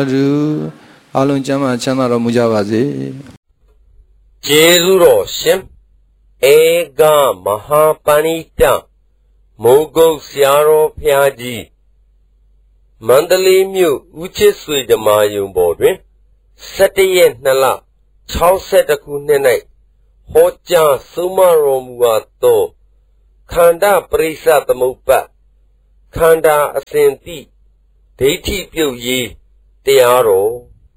ဓုအားလုံးကျမ်းမာချမ်းသာတော်မူကြပါစေကျေးဇူးတော်ရှင်ဧကမဟာပဏိတမုံကုတ်ဆရာတော်ဘုရားကြီးမန္တလေးမြို့ဦးချစ်ဆွေဓမ္မာရုံပေါ်တွင်17ရက်2လ62ခုနှစ်၌ဟောကြားဆုံးမတော်မူသောခန္ဓာပရိစ္ဆသမုပ္ပါခန္ဓာအစဉ်တိဒိဋ္ဌိပြုတ်ရေးတရားတော်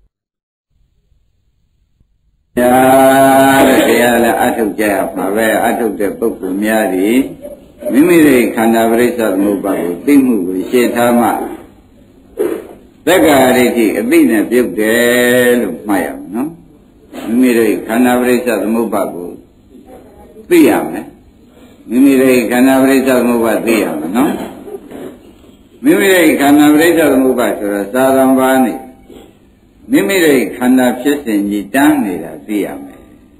တရားလည်းအထုတ်ကြရမှာပဲအထုတ်တဲ့ပုဂ္ဂိုလ်များသည်မိမိရဲ့ခန္ဓာပရိစ္ဆသမုပ္ပါကိုသိမှုကိုရှင်းထားမှသက္ကာရိဋ္ဌိအသိနဲ့ပြုတ်တယ်လို့မှတ်ရအောင်နော်မိမိရဲ့ခန္ဓာပရိစ္ဆသမုပ္ပါကိုသိရမယ်မိမိရဲ့ခန္ဓာပရိစ္ဆသမုပ္ပါသိရမယ်နော်မိမိရဲ့ခန္ဓာပရိစ္ဆသမုပ္ပါဆိုတော့သာရံပါးနေမိမိရဲ့ခန္ဓာဖြစ်စဉ်ကြီးတန်းနေတာသိရမယ်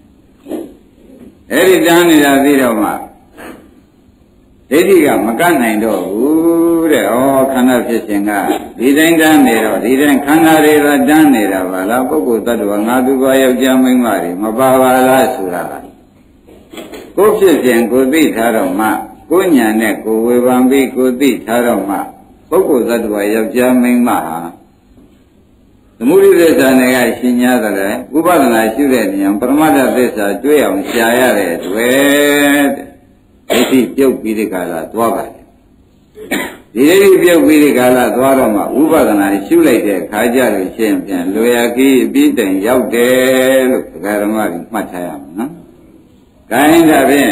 အဲ့ဒီတန်းနေတာသိတော့မှဒိဋ္ဌိကမကတ်နိုင်တော့ဘူးတဲ့ဩခန္ဓာဖြစ်စဉ်ကဒီတိုင်းတန်းနေတော့ဒီတိုင်းခန္ဓာတွေကတန်းနေတာပါလားပုဂ္ဂိုလ်တ attva ငါသူပါယောက်ျားမိန်းမတွေမပါပါလားဆိုတာကိုယ်ဖြစ်စဉ်ကိုသိထားတော့မှကိုယ်ညာနဲ့ကိုယ်ဝေဖန်ပြီးကိုယ်သိထားတော့မှပုဂ္ဂိုလ်တ attva ယောက်ျားမိန်းမဟာသမုဒိသစ္စာနဲ့ကရှင်းများတယ်ဥပဒနာရှုတဲ့နေရာပရမတ္ထသစ္စာတွေ့အောင်ရှားရတဲ့အတွက်ဒိဋ္ဌိပြုတ်ပြီးဒီကလာသွားပါတယ်ဒီဒိဋ္ဌိပြုတ်ပြီးဒီကလာသွားတော့မှဥပဒနာရှုလိုက်တဲ့ခါကြလို့ရှင်းပြန်လွယ်ရကီးအပြီးတိုင်ရောက်တယ်လို့ဒကာဓမ္မတွေမှတ်ထားရမှာနော်။ခိုင်းတာဖြင့်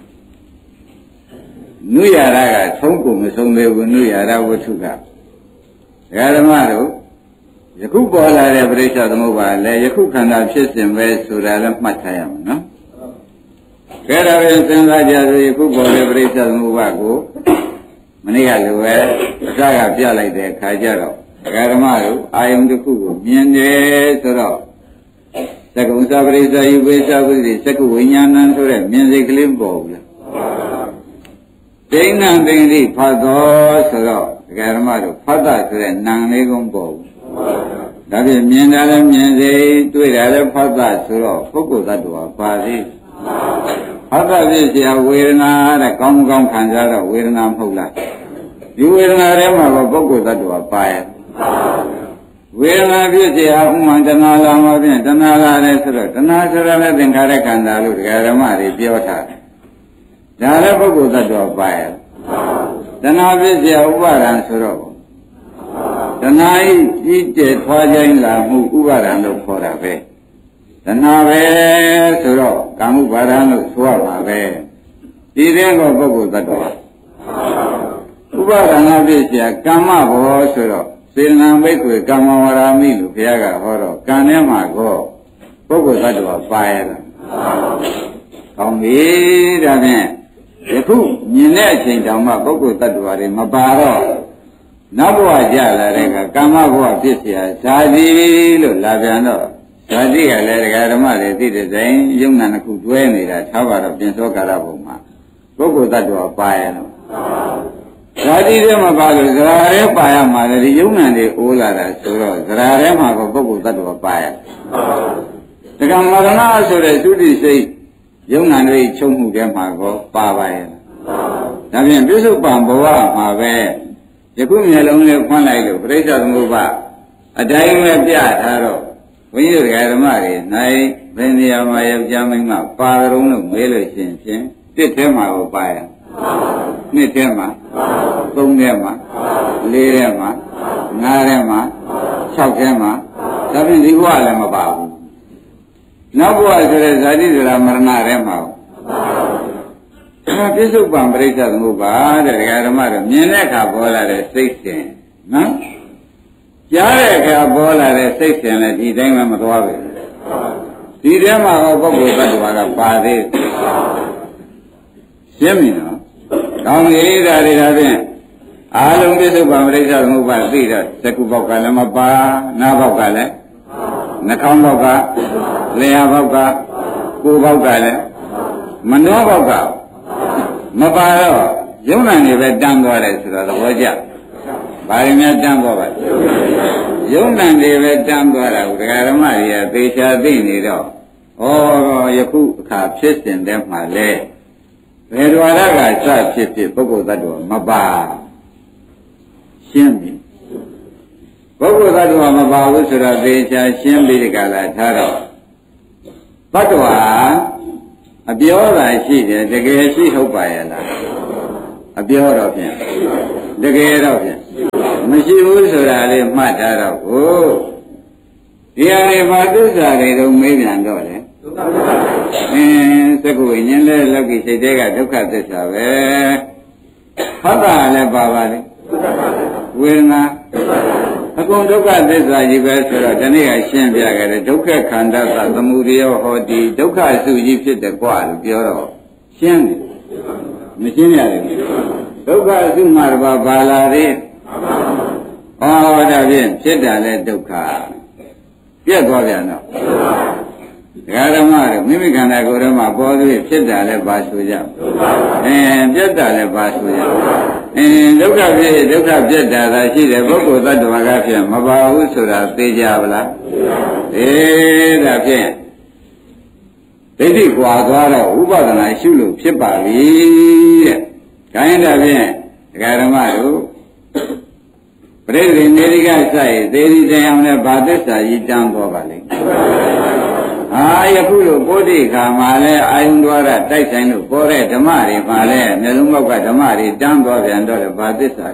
နုရရကသုံးကုန်မဆုံးသေးဘူးနုရရဝတ္ထုကဒကာဓမ္မတို့ယခုပေါ်လာတဲ့ပရိစ္ဆသမုပ္ပါလည်းယခုခန္ဓာဖြစ်စဉ်ပဲဆိုတာလည်းမှတ်ထားရမှာနော်။ကဲဒါပဲစဉ်းစားကြဆိုယခုပေါ်တဲ့ပရိစ္ဆသမုပ္ပါကိုမနေ့ကလိုပဲအစကပြလိုက်တဲ့ခါကျတော့ဒကာဓမ္မတို့အာယုန်တစ်ခုကိုမြင်တယ်ဆိုတော့သကုံသပရိစ္ဆယုပေသဝိရိသကုဝိညာဏံဆိုတဲ့မြင်စိတ်ကလေးပေါ်ဘူးလား။ဒိဋ္ဌံပင်တိဖတ်တော်ဆိုတော့ဒကာဓမ္မတို့ဖတ်တာဆိုတဲ့နာမ်လေးကုန်းပေါ်ဘူးဒါဖြင့်မြင်တာလည်းမြင်စေတွေ့တာလည်းဖတ်တာဆိုတော့ပုဂ္ဂိုလ်သတ္တဝါပါသေးဖတ်တာဖြစ်เสียဝေဒနာတဲ့ကောင်းကောင်းခံစားတော့ဝေဒနာမဟုတ်လားဒီဝေဒနာထဲမှာပုဂ္ဂိုလ်သတ္တဝါပါရဲ့ဝေဒနာဖြစ်เสียဥမှန်တဏှာလာမှဖြင့်တဏှာလာတယ်ဆိုတော့တဏှာဆိုတာလည်းသင်္ခါရခန္ဓာလို့ဒကာဓမ္မတွေပြောထားတယ်ဒါလည်းပုဂ္ဂိုလ်သတ္တဝါပါရဲ့တဏှာဖြစ်เสียဥပါဒံဆိုတော့တဏှာဤကြီးကျယ်ထွားခြင်းလာမှုဥပါဒံလို့ခေါ်တာပဲတဏှာပဲဆိုတော့ကာမှုပါဒံလို့ဆိုရပါပဲဒီတဲ့ကပုဂ္ဂိုလ်တ attva ဥပါဒနာဖြစ်เสียကမ္မဘောဆိုတော့စေတနာမိတ်ွေကမ္မဝရာမိလို့ဘုရားကဟောတော့ကံထဲမှာကောပုဂ္ဂိုလ်တ attva ပါရတာကောင်းပြီဒါဖြင့်ယခုမြင်တဲ့အချိန်တောင်မှပုဂ္ဂိုလ်တ attva တွေမပါတော့နောက်ဘဝကြလာတဲ့ကကာမဘဝဖြစ်เสียဇာတိလို့လာပြန်တော့ဇာတိကလည်းဒကာဓမ္မတွေသိတဲ့တိုင်ယုံနာတစ်ခုတွဲနေတာထားပါတော့ပြင်စောကာရဘုံမှာပုဂ္ဂိုလ်တ attva ပါရတော့ဇာတိထဲမှာပါလို့ဇရာထဲပါရမှာလေဒီယုံနာတွေအိုးလာတာဆိုတော့ဇရာထဲမှာကပုဂ္ဂိုလ်တ attva ပါရဒကာမရဏဆိုတဲ့သုတိစိတ်ယုံနာတွေချုပ်မှုထဲမှာကောပါပါရဲ့ဒါဖြင့်ပြစ္ဆုတ်ပံဘဝမှာပဲယခုမျက်လုံးလေးဖွင့်လိုက်လို့ပရိစ္ဆသမုပ္ပါအတိုင်းပဲပြထားတော့ဘုန်းကြီးတို့ဓမ္မတွေနိုင်ဘယ်နေရာမှာယောက်ျားမိန်းမပါရုံလို့မေးလို့ရှိရင်တစ်ထဲမှာကိုပါရနှစ်ထဲမှာသုံးထဲမှာလေးထဲမှာငါးထဲမှာ၆ထဲမှာဒါဖြင့်ဒီဘဝလည်းမပါဘူးနောက်ဘဝဆိုတဲ့ဇာတိဇရာမရဏထဲမှာပြစ္ဆုတ်ပံပရိစ္ဆသမုပ္ပါတဲ့ဒကာဓမ္မတို့မြင်တဲ့အခါပေါ်လာတဲ့စိတ်စဉ်နော်ကြားတဲ့အခါပေါ်လာတဲ့စိတ်စဉ်လည်းဒီတိုင်းမှမသွားဘူးဒီထဲမှာဟောပုဂ္ဂိုလ်သတ္တဝါကပါသေးရှင်းပြီနော်ကောင်းပြီဒါတွေဒါဖြင့်အာလုံးပြစ္ဆုတ်ပံပရိစ္ဆသမုပ္ပါသိတော့သက္ကုပေါက်ကလည်းမပါနားပေါက်ကလည်းနှာခေါင်းပေါက်ကလျှာပေါက်ကကိုယ်ပေါက်ကလည်းမနှောပေါက်ကမပါတော့ယုံနာနေပဲတန်းသွားတယ်ဆိုတော့သဘောကျဘာရင်းများတန်းသွားပါယုံနံတွေပဲတန်းသွားတာဒကာဓမ္မတွေကသေချာသိနေတော့ယခုအခါဖြစ်စဉ်တည်းမှာလဲဘယ်ဒွါရကစဖြစ်ဖြစ်ပုဂ္ဂိုလ်သတ္တဝါမပါရှင်းပြီပုဂ္ဂိုလ်သတ္တဝါမပါဘူးဆိုတော့သေချာရှင်းပြီးဒီကလာထားတော့သတ္တဝါအပြောတာရှိတယ်တကယ်ရှိဟုတ်ပါရဲ့လားအပြောတော့ဖြင့်တကယ်တော့ဖြင့်မရှိဘူးဆိုတာလေးမှတ်ထားတော့ကိုဒီဟာတွေဘာသစ္စာတွေတော့မေးပြန်တော့လေသက္ကဝိညာဉ်လဲလောကီစိတ်တွေကဒုက္ခသစ္စာပဲဟုတ်တာလည်းပါပါလေဝေဒနာအကုန်ဒုက္ခသစ္စာကြီးပဲဆိုတော့ဒီနေ့ကရှင်းပြခဲ့တယ်ဒုက္ခခန္ဓာသသမုဒယဟောတိဒုက္ခစုကြီးဖြစ်တယ်ကွာလို့ပြောတော့ရှင်းတယ်မရှင်းရတယ်ဒုက္ခစုမှာဘာလာသေးဒါဖြင့်ဖြစ်တာလဲဒုက္ခပြတ်သွားပြန်တော့ဒကာဓမ္မတို့မိမိခန္ဓာကိုယ်ထဲမှာပေါ်ပြီးဖြစ်တာလဲပါဆိုကြပြတ်တာလဲပါဆိုကြဒုက္ခဖြစ်ဒုက္ခပြတ်တာသာရှိတယ်ပုဂ္ဂိုလ်သတ္တဝါကဖြင့်မပါဘူးဆိုတာသိကြပါလားဒါဖြင့်ဒိဋ္ဌိကွာသွားတော့ဥပဒနာရှုလို့ဖြစ်ပါပြီတဲ့ခိုင်းတာဖြင့်ဒကာဓမ္မတို့ပရိသေနေရိကစိုက်သေဒီတရားနဲ့ဗာသစ္စာကြီးတန်းသွားပါလိမ့်ယခုလိုပုဒ္ဓိခါမှာလဲအာယုန်တော်ရတိုက်ဆိုင်လို့ပေါ်တဲ့ဓမ္မတွေမှာလဲမျိုးလုံးဘောက်ကဓမ္မတွေတန်းသွားပြန်တော့လေဗာသစ္စာ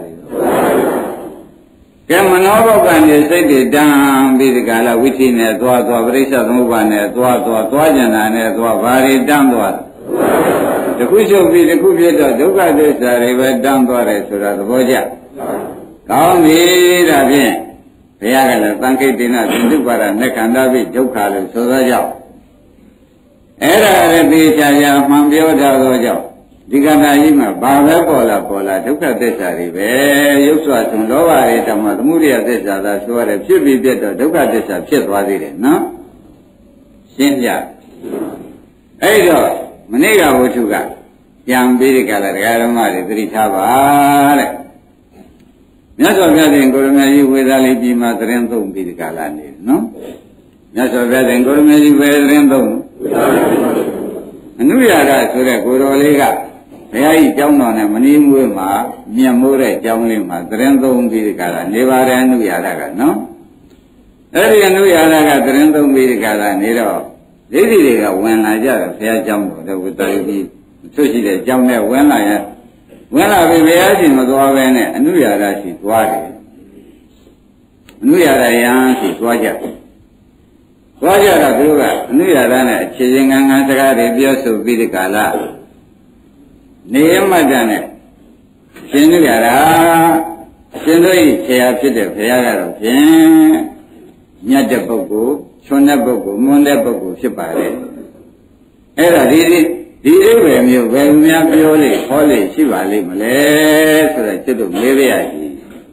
တွေကဲမနောဘောက်ကနေစိတ်တွေတန်းပြီးဒီကလာဝိသိနဲ့သွားပရိစ္ဆေသမုပ္ပါနဲ့သွားကြံတာနဲ့သွားဘာတွေတန်းသွားတခုချုပ်ပြီးတခုပြည့်တော့ဒုက္ခသစ္စာတွေပဲတန်းသွားတယ်ဆိုတာသဘောကျကောင်းပြီဒါဖြင့်ဘုရားကလည်းသံခိတ္တိနာသင်္တုပါဒနဲ့ခန္ဓာပိဒုက္ခလို့ဆိုသောကြောင့်အဲ့ဒါလည်းသေချာချာမှန်ပြောထားသောကြောင့်ဒီကန္တာကြီးမှာဘာပဲပေါ်လာဒုက္ခသစ္စာတွေပဲရုပ်စွာဆုံးလောဘတွေတမသမုဒိယသစ္စာသာဆိုရတယ်ဖြစ်ပြီးပြတ်တော့ဒုက္ခသစ္စာဖြစ်သွားသေးတယ်နော်ရှင်းပြအဲ့တော့မနေ့ကဝတ္ထုကပြန်ပြီးဒီကလာဒကာဓမ္မတွေသတိထားပါတဲ့မြတ်စွာဘုရားရှင်ကိုရမကြီးဝေသာလေးပြည်မှာသတင်းသုံးပြီးဒီကလာနေနော်မြတ်စွာဘုရားရှင်ကိုရမကြီးပဲသတင်းသုံးအနုရာဂဆိုတဲ့ကိုတော်လေးကဘုရားကြီးကျောင်းတော်နဲ့မနီးမွေးမှာမြတ်မိုးတဲ့ကျောင်းလေးမှာသတင်းသုံးပြီးဒီကလာနေပါတယ်အနုရာဂကနော်အဲ့ဒီအနုရာဂကသတင်းသုံးပြီးဒီကလာနေတော့ဒိဋ္ဌိတွေကဝင်လာကြတယ်ဘုရားကျောင်းတော်တဲ့ဝေသာလေးပြည်သူရှိတဲ့ကျောင်းနဲ့ဝင်လာပြီးဘုရားရှင်မသွားပဲနဲ့အနုရာဂရှိသွားတယ်အနုရာဂယံရှိသွားကြတော့သူကအနုရာဂနဲ့အခြေချင်းငန်းစကားတွေပြောဆိုပြီးဒီကလာနေရမတ္တနဲ့ရှင်နုရာဂရှင်တို့ဤဆရာဖြစ်တဲ့ဘုရားကတော့ဖြင့်မြတ်တဲ့ပုဂ္ဂိုလ်ချွန်တဲ့ပုဂ္ဂိုလ်မွန်းတဲ့ပုဂ္ဂိုလ်ဖြစ်ပါတယ်အဲ့ဒါဒီအိဗယ်မျိုးဘယ်လိုများပြောလေဟောလေရှိပါလိမ့်မလဲဆိုတော့ကျွတ်တို့မေးပြရည်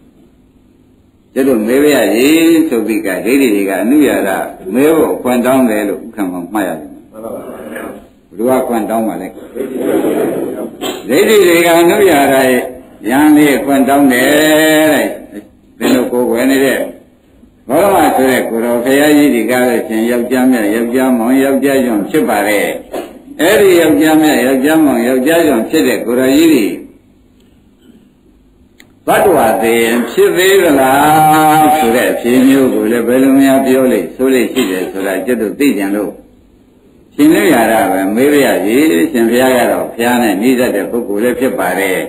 ဆိုပြီးကဒိဋ္ဌိတွေကအနုရာဂမဲဖို့ခွန်တောင်းတယ်လို့ခံမှတ်ရတယ်မှန်ပါပါဘုရားခွန်တောင်းပါလေဒိဋ္ဌိတွေကအနုရာဂရဲ့ဉာဏ်လေးခွန်တောင်းတယ်တဲ့ဘယ်လိုကိုယ်ဝယ်နေတဲ့ဘောရမဆိုတဲ့ကိုတော်ဘုရားကြီးဒီကားလို့ရှင်ယောက်ျားမြတ်ယောက်ျားမောင်ယောက်ျားကျွန်းဖြစ်ပါတယ်အဲ့ဒီယောက်ျားမြတ်ယောက်ျားမောင်ယောက်ျားကျွန်းဖြစ်တဲ့ကိုတော်ကြီးဒီဘတ်တော်သေးဖြစ်သေးသလားဆိုတဲ့အဖြေမျိုးကိုလည်းဘယ်လိုများပြောလိမ့်ဆိုလိမ့်ရှိတယ်ဆိုတာကျွတ်တို့သိကြလို့ရှင်လူရတာပဲမေးပြရစီရှင်ဘုရားကတော့ဘုရားနဲ့နှိစက်တဲ့ပုဂ္ဂိုလ်လည်းဖြစ်ပါတယ်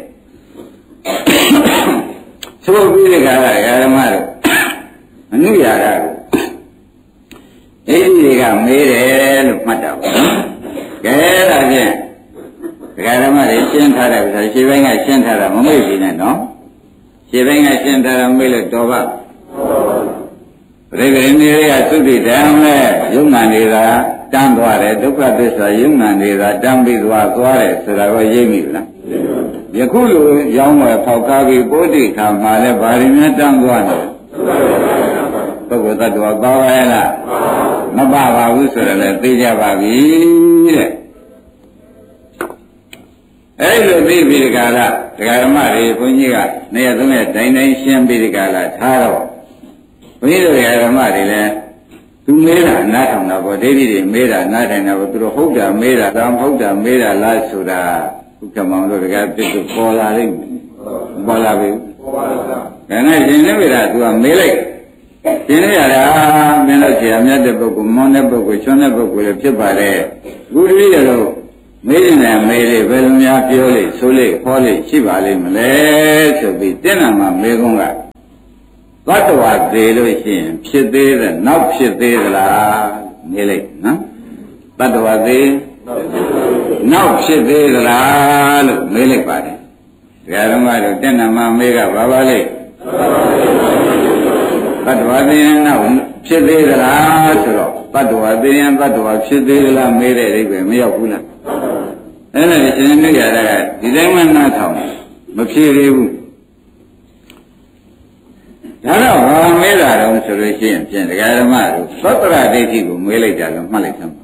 သို့ပြီးတဲ့ခါကဓမ္မတို့အနုရာဂကိုဒိဋ္ဌိတွေကမေးတယ်လို့မှတ်တာပါကဲဒါဖြင့်ဒကာဓမ္မတွေရှင်းထားတဲ့ဥစ္စာရှင်းပိုင်းကရှင်းထားတာမမေ့ပြီနဲ့နော်ရှင်းပိုင်းကရှင်းထားတာမေ့လို့တော်ပါပရိသေနေရသုတိတံလဲယုံနာနေတာတန်းသွားတယ်ဒုက္ခသစ္စာယုံနာနေတာတန်းပြီးသွားတယ်ဆိုတာကိုရိပ်မိလားယခုလိုရောင်းဝယ်ဖောက်ကားပြီးပိုးတိခါမှာလဲဗာရင်းများတန်းသွားတယ်ပုဂ္ဂိုလ်သတ္တဝါပါပဲလားမပါဘူးဆိုတော့လည်းသိကြပါပြီတဲ့အဲ့လိုသိပြီးဒီကလာဒကာဓမ္မတွေဘုန်းကြီးကနေ့ရက်သုံးရက်တိုင်းတိုင်းရှင်းပြီးဒီကလာထားတော့ဘုန်းကြီးတို့ဒကာဓမ္မတွေလည်းသူမေးတာနားထောင်တာပေါ့ဒိဋ္ဌိတွေမေးတာနားထိုင်တာပေါ့သူတို့ဟုတ်တာမေးတာဒါမဟုတ်တာမေးတာလားဆိုတာဥက္ကမောင်တို့ဒကာပြစ်သူပေါ်လာလိမ့်မယ်ပေါ်လာပြီပေါ်ပါလားဒါနဲ့ရှင်နေပြီလားသူကမေးလိုက်ရှင်နေရတာမင်းတို့ဆရာမြတ်တဲ့ပုဂ္ဂိုလ်မွန်တဲ့ပုဂ္ဂိုလ်ချွန်းတဲ့ပုဂ္ဂိုလ်လည်းဖြစ်ပါတယ်ခုတည်းရတော့မေးနေမေးလေဘယ်လိုများပြောလေဆိုလေခေါ်လေရှိပါလိမ့်မလဲဆိုပြီးတင်းနာမှာမေးခွန်းကသတ္တဝါသေးလို့ရှိရင်ဖြစ်သေးတယ်နောက်ဖြစ်သေးသလားမေးလိုက်နော်သတ္တဝါသေးနောက်ဖြစ်သေးသလားလို့မေးလိုက်ပါတယ်ဘုရားဓမ္မတို့တင်းနာမှာမေးကဘာပါလိမ့်သတ္တဝါသေးရင်နောက်ဖြစ်သေးသလားဆိုတော့သတ္တဝါသေးရင်သတ္တဝါဖြစ်သေးသလားမေးတဲ့အိဗယ်မရောက်ဘူးလားအဲ့ဒါရှင်နေရတာကဒီတိုင်းမှနားထောင်မဖြေသေးဘူးဒါတော့ဘာမေးတာတော့ဆိုလို့ရှိရင်ဖြင့်ဒကာဓမ္မတို့သတ္တရဒိဋ္ဌိကိုမေးလိုက်တာလို့မှတ်လိုက်သမ်း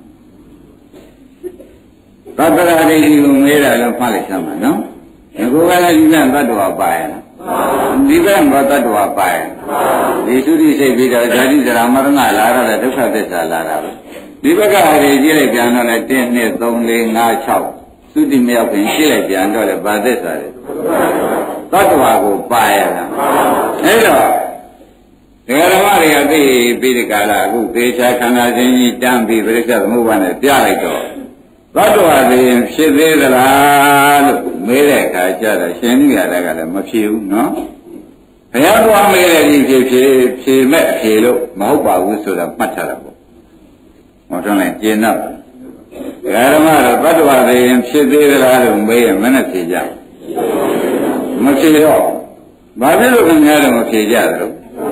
ပါသတ္တရဒိဋ္ဌိကိုမေးတာလို့မှတ်လိုက်သမ်းပါနော်ဒီကောကလည်းဒီကသတ္တဝါပါရဲ့ဒီကဘာသတ္တဝါပါရဲ့ဒီသုတိစိတ်ပြီးတော့ဇာတိဇရာမရဏလာရတဲ့ဒုက္ခသစ္စာလာတာပဲဒီဘက်ကဟာတွေကြည့်လိုက်ပြန်တော့လည်း1 2 3 4 5 6သုတိမရောက်ခင်ကြည့်လိုက်ပြန်တော့လည်းဘာသစ္စာလဲသတ္တဝါကိုပါရတာအဲ့တော့ဒကာဓမ္မတွေကသိပြီးဒီကလာအခုသေချာခန္ဓာချင်းကြီးတန်းပြီးပြိဿသမုပ္ပါနဲ့ပြလိုက်တော့သတ္တဝါတွေဖြစ်သေးသလားလို့မေးတဲ့အခါကျတော့ရှင်နိဂါရကလည်းမဖြစ်ဘူးနော်ဘုရားတော်မေးတဲ့ဒီဖြေမဲ့အဖြေလို့မဟုတ်ပါဘူးဆိုတာမှတ်ထားတာပေါ့ဟောတော့လည်းကျင့်တော့ဒကာဓမ္မတော့သတ္တဝါတွေဖြစ်သေးသလားလို့မေးရင်မနဲ့ဖြေကြမဖြေတော့ဘာဖြစ်လို့ခင်ဗျားတို့မဖြေကြသလဲ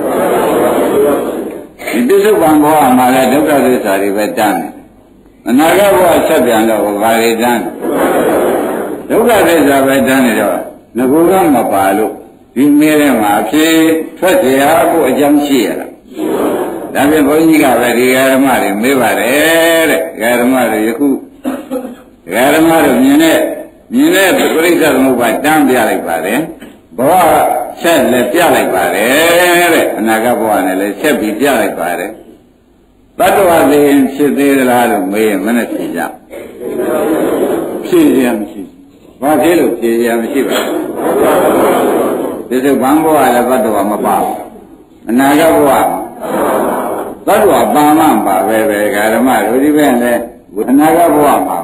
ဒီပြစ္ဆုတ်ပံဘောမှာလည်းဒုက္ခသစ္စာတွေပဲတန်းတယ်အနာဂတ်ဘဝဆက်ပြန်တော့ဘာတွေတန်းဒုက္ခသစ္စာပဲတန်းနေတော့ငကူကမပါလို့ဒီမေးတဲ့မှာအဖြေထွက်เสียဖို့အကြောင်းရှိရလားဒါဖြင့်ဘုန်းကြီးကပဲဒီဓမ္မတွေမေးပါတယ်တဲ့ဓမ္မတွေယခုဓမ္မတွေမြင်တဲ့ပြိဿသမုပ္ပါတန်းပြလိုက်ပါတယ်ဘဝဆက်လည်းပြလိုက်ပါတယ်တဲ့အနာဂတ်ဘဝနဲ့လည်းဆက်ပြီးပြလိုက်ပါတယ်တတ္တဝါသိရင်ဖြစ်သေးသလားလို့မေးရင်မနဲ့ဖြေကြဖြေရမရှိဘာဖြစ်လို့ဖြေရမရှိပါဘူးဒီလိုဘန်းဘဝလည်းတတ္တဝါမပါဘူးအနာဂတ်ဘဝတတ္တဝါပါမှပါပဲဓမ္မတို့ဒီဘက်လည်းအနာဂတ်ဘဝမှာ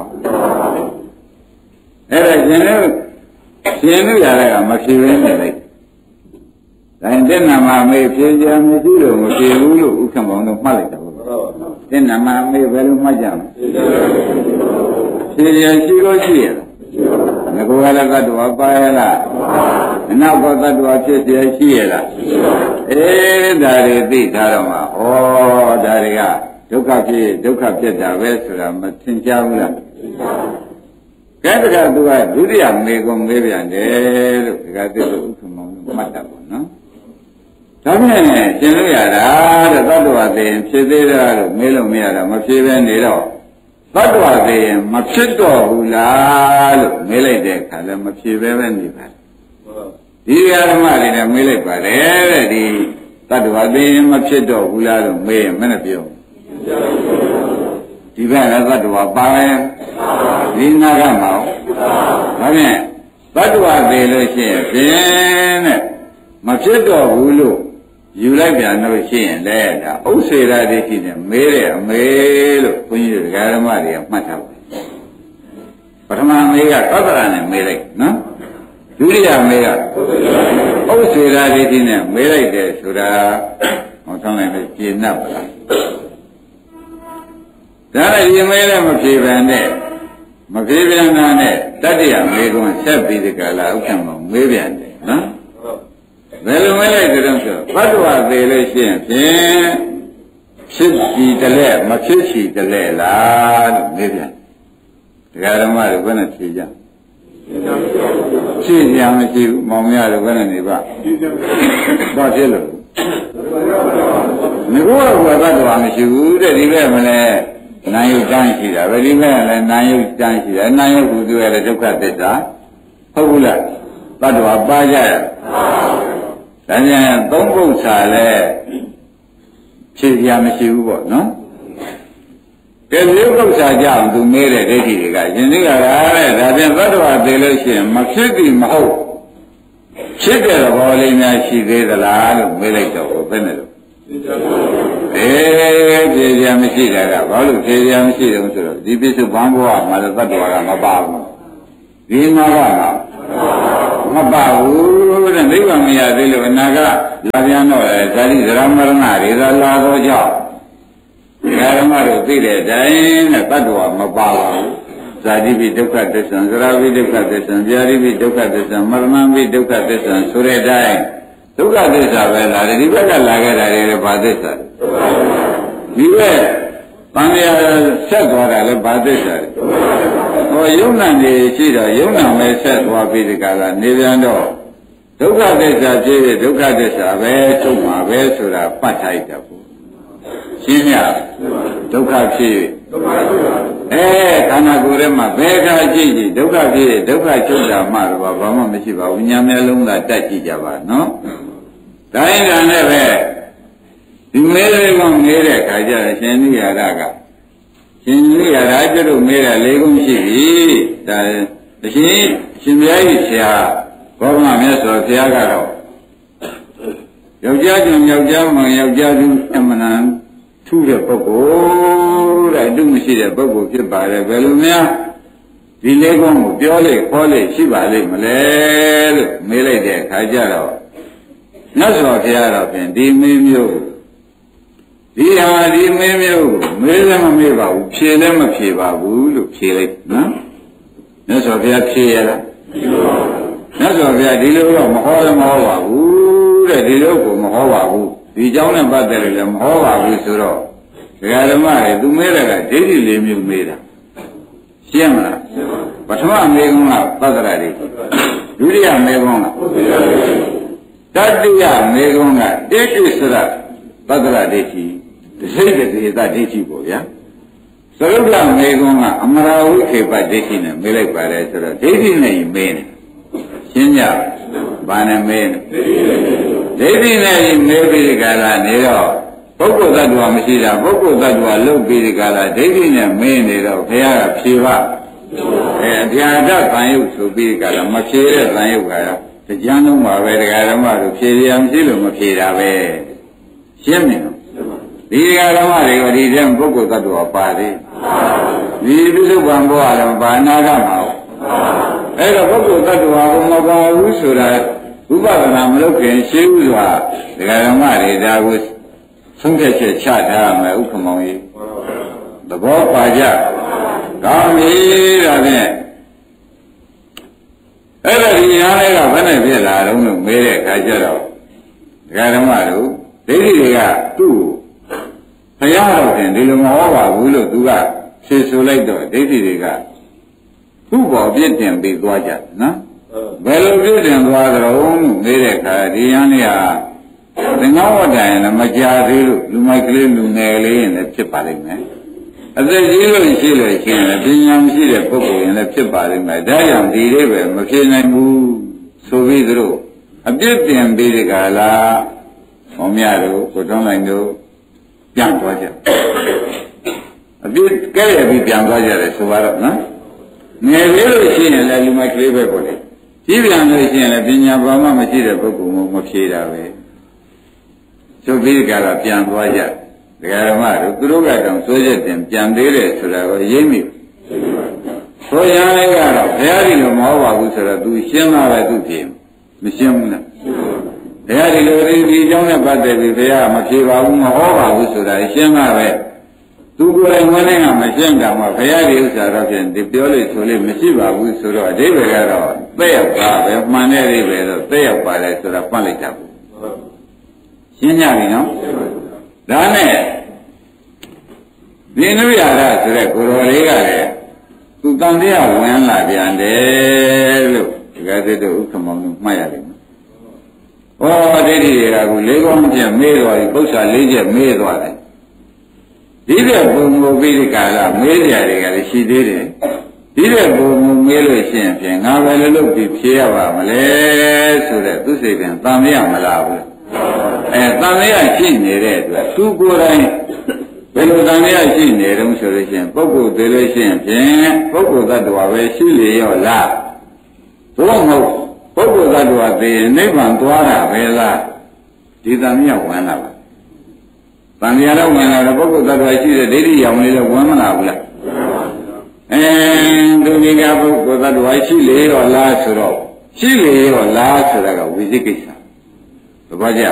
အဲ့ဒါရှင်လို့ရတာကမဖြေဘဲနေလိုက်ဒါရင်တဲ့နာမမေးဖြေကြမရှိလို့မဖြေဘူးလို့ဥက္ကမောင်တို့မှတ်လိုက်တာပေါ့တဲ့နာမမေးဘယ်လိုမှတ်ကြမလဲဖြေရရှိလို့ရှိရလားငါကလည်းသတ္တဝါပါရလားအနောက်ကသတ္တဝါဖြစ်เสียရှိရလားဒါတွေသိထားတော့မှာဩဒါတွေကဒုက္ခဖြစ်တာပဲဆိုတာမသင်ကြားဘူးလားကဲတကသူကဒုတိယမေကွန်မေးပြန်တယ်လို့ဒီကသိလို့ဥက္ကမောင်တို့မှတ်တာပေါ့နော်ဒါဖြင့်ရှင်းလို့ရတာတဲ့သတ္တဝါသိရင်ဖြစ်သေးတာလို့မေးလို့မရတာမဖြစ်ပဲနေတော့သတ္တဝါသိရင်မဖြစ်တော့ဘူးလားလို့မေးလိုက်တဲ့အခါလည်းမဖြစ်ပဲနေပါဒီဓမ္မတွေနဲ့မေးလိုက်ပါတယ်တဲ့ဒီသတ္တဝါသိရင်မဖြစ်တော့ဘူးလားလို့မေးရင်မနဲ့ပြောဒီဘက်ကသတ္တဝါပါပဲဒီနာကမှာဒါဖြင့်သတ္တဝါသိလို့ရှိရင်ဖြင့်တဲ့မဖြစ်တော့ဘူးလို့ယူလိုက်ပြန်လို့ရှိရင်လည်းဒါဥစ္စေရာဒိဋ္ဌိနဲ့မေးတဲ့အမေလို့ဘုန်းကြီးတို့ဓမ္မတွေကမှတ်ထားပါပထမမေးကသတ္တရာနဲ့မေးလိုက်နော်ဒုတိယမေးကဥစ္စေရာဒိဋ္ဌိနဲ့မေးလိုက်တယ်ဆိုတာဟောဆောင်လိုက်လို့ကျေနပ်ပါလားဒါလည်းဒီမေးလည်းမဖြေပြန်နဲ့မဖြေပြန်တာနဲ့တတ္တရာမေးခွန်းဆက်ပြီးဒီကလာဥက္ကမမေးပြန်တယ်နော်ဘယ်လိုမေးလိုက်ကြတော့ဆိုဘတ်တော်သေးလို့ရှိရင်ဖြင့်ဖြစ်စီတလဲမဖြစ်စီတလဲလားလို့မေးပြန်ဒကာဓမ္မတွေဘယ်နဲ့ဖြေကြဖြေကြမရှိဘူးမောင်မရတော့ဘယ်နဲ့နေပါဘာဖြစ်လို့ငါကဘတ်တော်မရှိဘူးတဲ့ဒီဘက်မလဲနာယုတ်တန်းရှိတာပဲဒီဘက်ကလည်းနာယုတ်တန်းရှိတယ်နာယုတ်ကူသူရတဲ့ဒုက္ခသစ္စာဟုတ်ဘူးလားတတ္တဝါပါကြရဒါကြောင့်သုံးပု္ပ္ပာလဲဖြေပြမရှိဘူးပေါ့နော်ကဲဒီပု္ပ္ပာကြောင့်သူမေးတဲ့ဒိဋ္ဌိတွေကယင်သိကရာတဲ့ဒါပြန်တတ္တဝါသိလို့ရှိရင်မဖြစ်သည်မဟုတ်ဖြစ်တဲ့သဘောလေးများရှိသေးသလားလို့မေးလိုက်တော့ဘယ်နဲ့လို့ဖြေပြမရှိတာကဘာလို့ဖြေပြမရှိတုံးဆိုတော့ဒီပစ္စုပန်ဘဝမှာတတ္တဝါကမပါဘူးဒီမှာကမပါဘူးတဲ့နိဗ္ဗာန်မရသေးလို့အနာကလာပြန်တော့ဇာတိဇရာမရဏတွေသာလာတော့ကြောင့်ဓမ္မတို့သိတဲ့အတိုင်းနဲ့တတ္တဝါမပါပါဘူးဇာတိပိဒုက္ခသစ္စာဇရာပိဒုက္ခသစ္စာဗျာတိပိဒုက္ခသစ္စာမရဏပိဒုက္ခသစ္စာဆိုတဲ့အတိုင်းဒုက္ခသစ္စာပဲလားဒီဘက်ကလာခဲ့တာတွေဘာသစ္စာဒီဘက်တန်မြာဆက်သွားတာလည်းဘာသစ္စာဟောယုံနာနေရှိတော့ယုံနာမဲ့ဆက်သွားပြီးဒီကလာနေပြန်တော့ဒုက္ခသစ္စာဖြစ်ဖြစ်ဒုက္ခသစ္စာပဲထုတ်မှာပဲဆိုတာပတ်ထားရတာပေါ့ရှင်းရဒုက္ခဖြစ်ခန္ဓာကိုယ်ထဲမှာဘယ်ခါကြည့်ကြည့်ဒုက္ခဖြစ်ဒုက္ခချုပ်တာမှတော့ဘာမှမရှိပါဘူးညာမျက်လုံးသာတက်ကြည့်ကြပါနော်ဒါရင်ဒါနဲ့ပဲဒီမဲလေးကမဲတဲ့ခါကျတော့ရှင်နိယာရကရှင်နိယာရကျတော့မဲတာ၄ခုရှိပြီဒါအရှင်ဘုရားကြီးဆရာဘောဂမမြတ်စွာဘုရားကတော့ယောက်ျားကျုံယောက်ျားမှယောက်ျားသူအမှန်တန်ထူးတဲ့ပုဂ္ဂိုလ်တဲ့အတုမရှိတဲ့ပုဂ္ဂိုလ်ဖြစ်ပါတယ်ဘယ်လိုများဒီလေးခုကိုပြောလေခေါ်လေရှိပါလိမ့်မလဲလို့မေးလိုက်တဲ့အခါကျတော့မြတ်စွာဘုရားတော်ဖြင့်ဒီမင်းမျိုးဒီမင်းမျိုးမေးလည်းမမေးပါဘူးဖြေလည်းမဖြေပါဘူးလို့ဖြေလိုက်နော်မြတ်စွာဘုရားဖြေရလားမြတ်စွာဘုရားဒီလိုတော့မဟောလည်းမဟောပါဘူးတဲ့ဒီလိုကိုမဟောပါဘူးဒီเจ้าနဲ့ပတ်သက်လို့လည်းမဟောပါဘူးဆိုတော့ဒကာဓမ္မတွေသူမေးတဲ့ကဒိဋ္ဌိ၄မျိုးမေးတာရှင်းမလားပထမမေးခွန်းကသတ္တရာဒိဋ္ဌိဒုတိယမေးခွန်းကတတိယမေးခွန်းကဒိဋ္ဌိစရသတ္တရာဒိဋ္ဌိစိတ်တေသဒိဋ္ဌိပေါ့ဗျာသရုပ်လမေခွန်းကအမရာဝိခေပဒိဋ္ဌိနဲ့မေးလိုက်ပါတယ်ဆိုတော့ဒိဋ္ဌိနဲ့မေးနေရှင်းကြဘာနဲ့မေးနေဒိဋ္ဌိနဲ့မေးပြီးဒီကလာနေတော့ပုဂ္ဂိုလ်သတ္တဝါမရှိတာပုဂ္ဂိုလ်သတ္တဝါလုတ်ပြီးဒီကလာဒိဋ္ဌိနဲ့မေးနေတော့ဘုရားကဖြေပါအပြာဒသံယုတ်ဆိုပြီးဒီကလာမဖြေတဲ့သံယုတ်ကတရားလုံးပါပဲတရားဓမ္မတို့ဖြေရမရှိလို့မဖြေတာပဲရှင်းမြင်နော်ဒီတရားဓမ္မတွေကဒီတဲ့ပုဂ္ဂိုလ်သတ္တဝါပါသေးဒီပြစ္ဆုတ်ပံဘောကတော့ဘာနာကမှာအဲ့တော့ပုဂ္ဂိုလ်သတ္တဝါကမပါဘူးဆိုတာဥပဒနာမလုပ်ခင်ရှင်းဥစွာတရားဓမ္မတွေဒါကိုဆုံးဖြတ်ချက်ချထားမယ်ဥက္ကမောင်ကြီးသဘောပါကြကောင်းပြီဒါဖြင့်အဲ့ဒါဒီညာလေးကဘယ်နဲ့ဖြစ်လာတော့လို့မေးတဲ့အခါကျတော့တရားဓမ္မတို့ဒိဋ္ဌိတွေကသူ့ဘုရားတော်တင်ဒီလိုမဟောပါဘူးလို့သူကဖြေဆိုလိုက်တော့ဒိဋ္ဌိတွေကသူ့ဘောပြည့်တင်ပြီးသွားကြနော်ဘယ်လိုပြည့်တင်သွားကြတော့မေးတဲ့အခါဒီညာလေးကသင်္ဃဝတ္တရင်လည်းမကြသေးလို့လူမိုက်ကလေးလူငယ်လေးရင်လည်းဖြစ်ပါလိမ့်မယ်အသက်ကြီးလို့ရှိလို့ရှိရင်လည်းပညာမရှိတဲ့ပုဂ္ဂိုလ်ရင်လည်းဖြစ်ပါလိမ့်မယ်ဒါကြောင့်ဒီလေးပဲမဖြစ်နိုင်ဘူးဆိုပြီးသူတို့အပြစ်တင်ပြီးဒီကလာမောင်မြတို့ကိုတွန်းလိုက်တို့ပြန်သွားကြအပြစ်ကဲရပြီးပြန်သွားကြတယ်ဆိုတော့နော်ငယ်လေးလို့ရှိရင်လည်းလူမိုက်ကလေးပဲပေါ့လေကြီးပြန်လို့ရှိရင်လည်းပညာဘာမှမရှိတဲ့ပုဂ္ဂိုလ်မျိုးမဖြေတာပဲဆိုပြီးကြတာပြန်သွားကြဒကာဓမ္မတို့သူတို့ကတော့စိုးရက်တင်ပြန်သေးတယ်ဆိုတာကိုရိပ်မိဆိုရရင်ကတော့ဘုရားကြီးလိုမဟုတ်ပါဘူးဆိုတော့ तू ရှင်းလာပဲသူဖြေမရှင်းဘူးလားဘုရားကြီးလိုဒီအကြောင်းနဲ့ပတ်သက်ပြီးဘုရားမဖြေပါဘူးမဟောပါဘူးဆိုတာရှင်းလာပဲသူကိုယ်တိုင်ဝင်နေကမရှင်းတာမှဘုရားကြီးဥစ္စာတော့ဖြင့်ဒီပြောလို့ဆိုလို့မရှိပါဘူးဆိုတော့အဓိပ္ပာယ်ကတော့သက်ရောက်ပါပဲမှန်တဲ့အဓိပ္ပာယ်တော့သက်ရောက်ပါတယ်ဆိုတာပတ်လိုက်တာပေါ့ရှင်းကြပြီနော်ဒါနဲ့ဒီနုရရဆိုတဲ့ကိုယ်တော်လေးကလည်းသူတန်တရားဝင်လာပြန်တယ်လို့ဒီကသစ်တို့ဥက္ကမောင်တို့မှတ်ရလိမ့်မယ်။ဩဒိဋ္ဌိတွေကကို၄ကောင်းချက်မေးသွားပြီပု္ပ္ပာ၄ချက်မေးသွားတယ်။ဒီတဲ့ဘုံဘုပြီးဒီကာလမေးကြတွေကလည်းရှိသေးတယ်။ဒီတဲ့ဘုံမေးလို့ရှိရင်ဖြင့်ငါပဲလည်းလုပ်ပြီးဖြေရပါမလဲဆိုတဲ့သူစိတ်ကတန်မရမလားဘူးတန်မရရှိနေတဲ့အတွက်သူကိုယ်တိုင်ဘယ်လိုတန်မရရှိနေတုံးဆိုလို့ရှိရင်ပုဂ္ဂိုလ်သေးလို့ရှိရင်ဖြင့်ပုဂ္ဂိုလ်သတ္တဝါပဲရှိလေရောလားဘုမဟုတ်ပုဂ္ဂိုလ်သတ္တဝါသေးရင်နိဗ္ဗာန်သွားတာပဲလားဒီတန်မရဝင်လာပါတန်မရတော့ဝင်လာတော့ပုဂ္ဂိုလ်သတ္တဝါရှိတဲ့ဒိဋ္ဌိရောင်လေးလည်းဝင်မလာဘူးလားသူဒီကပုဂ္ဂိုလ်သတ္တဝါရှိလေရောလားဆိုတော့ရှိလေရောလားဆိုတာကဝိသိကိစ္စသဘောကျ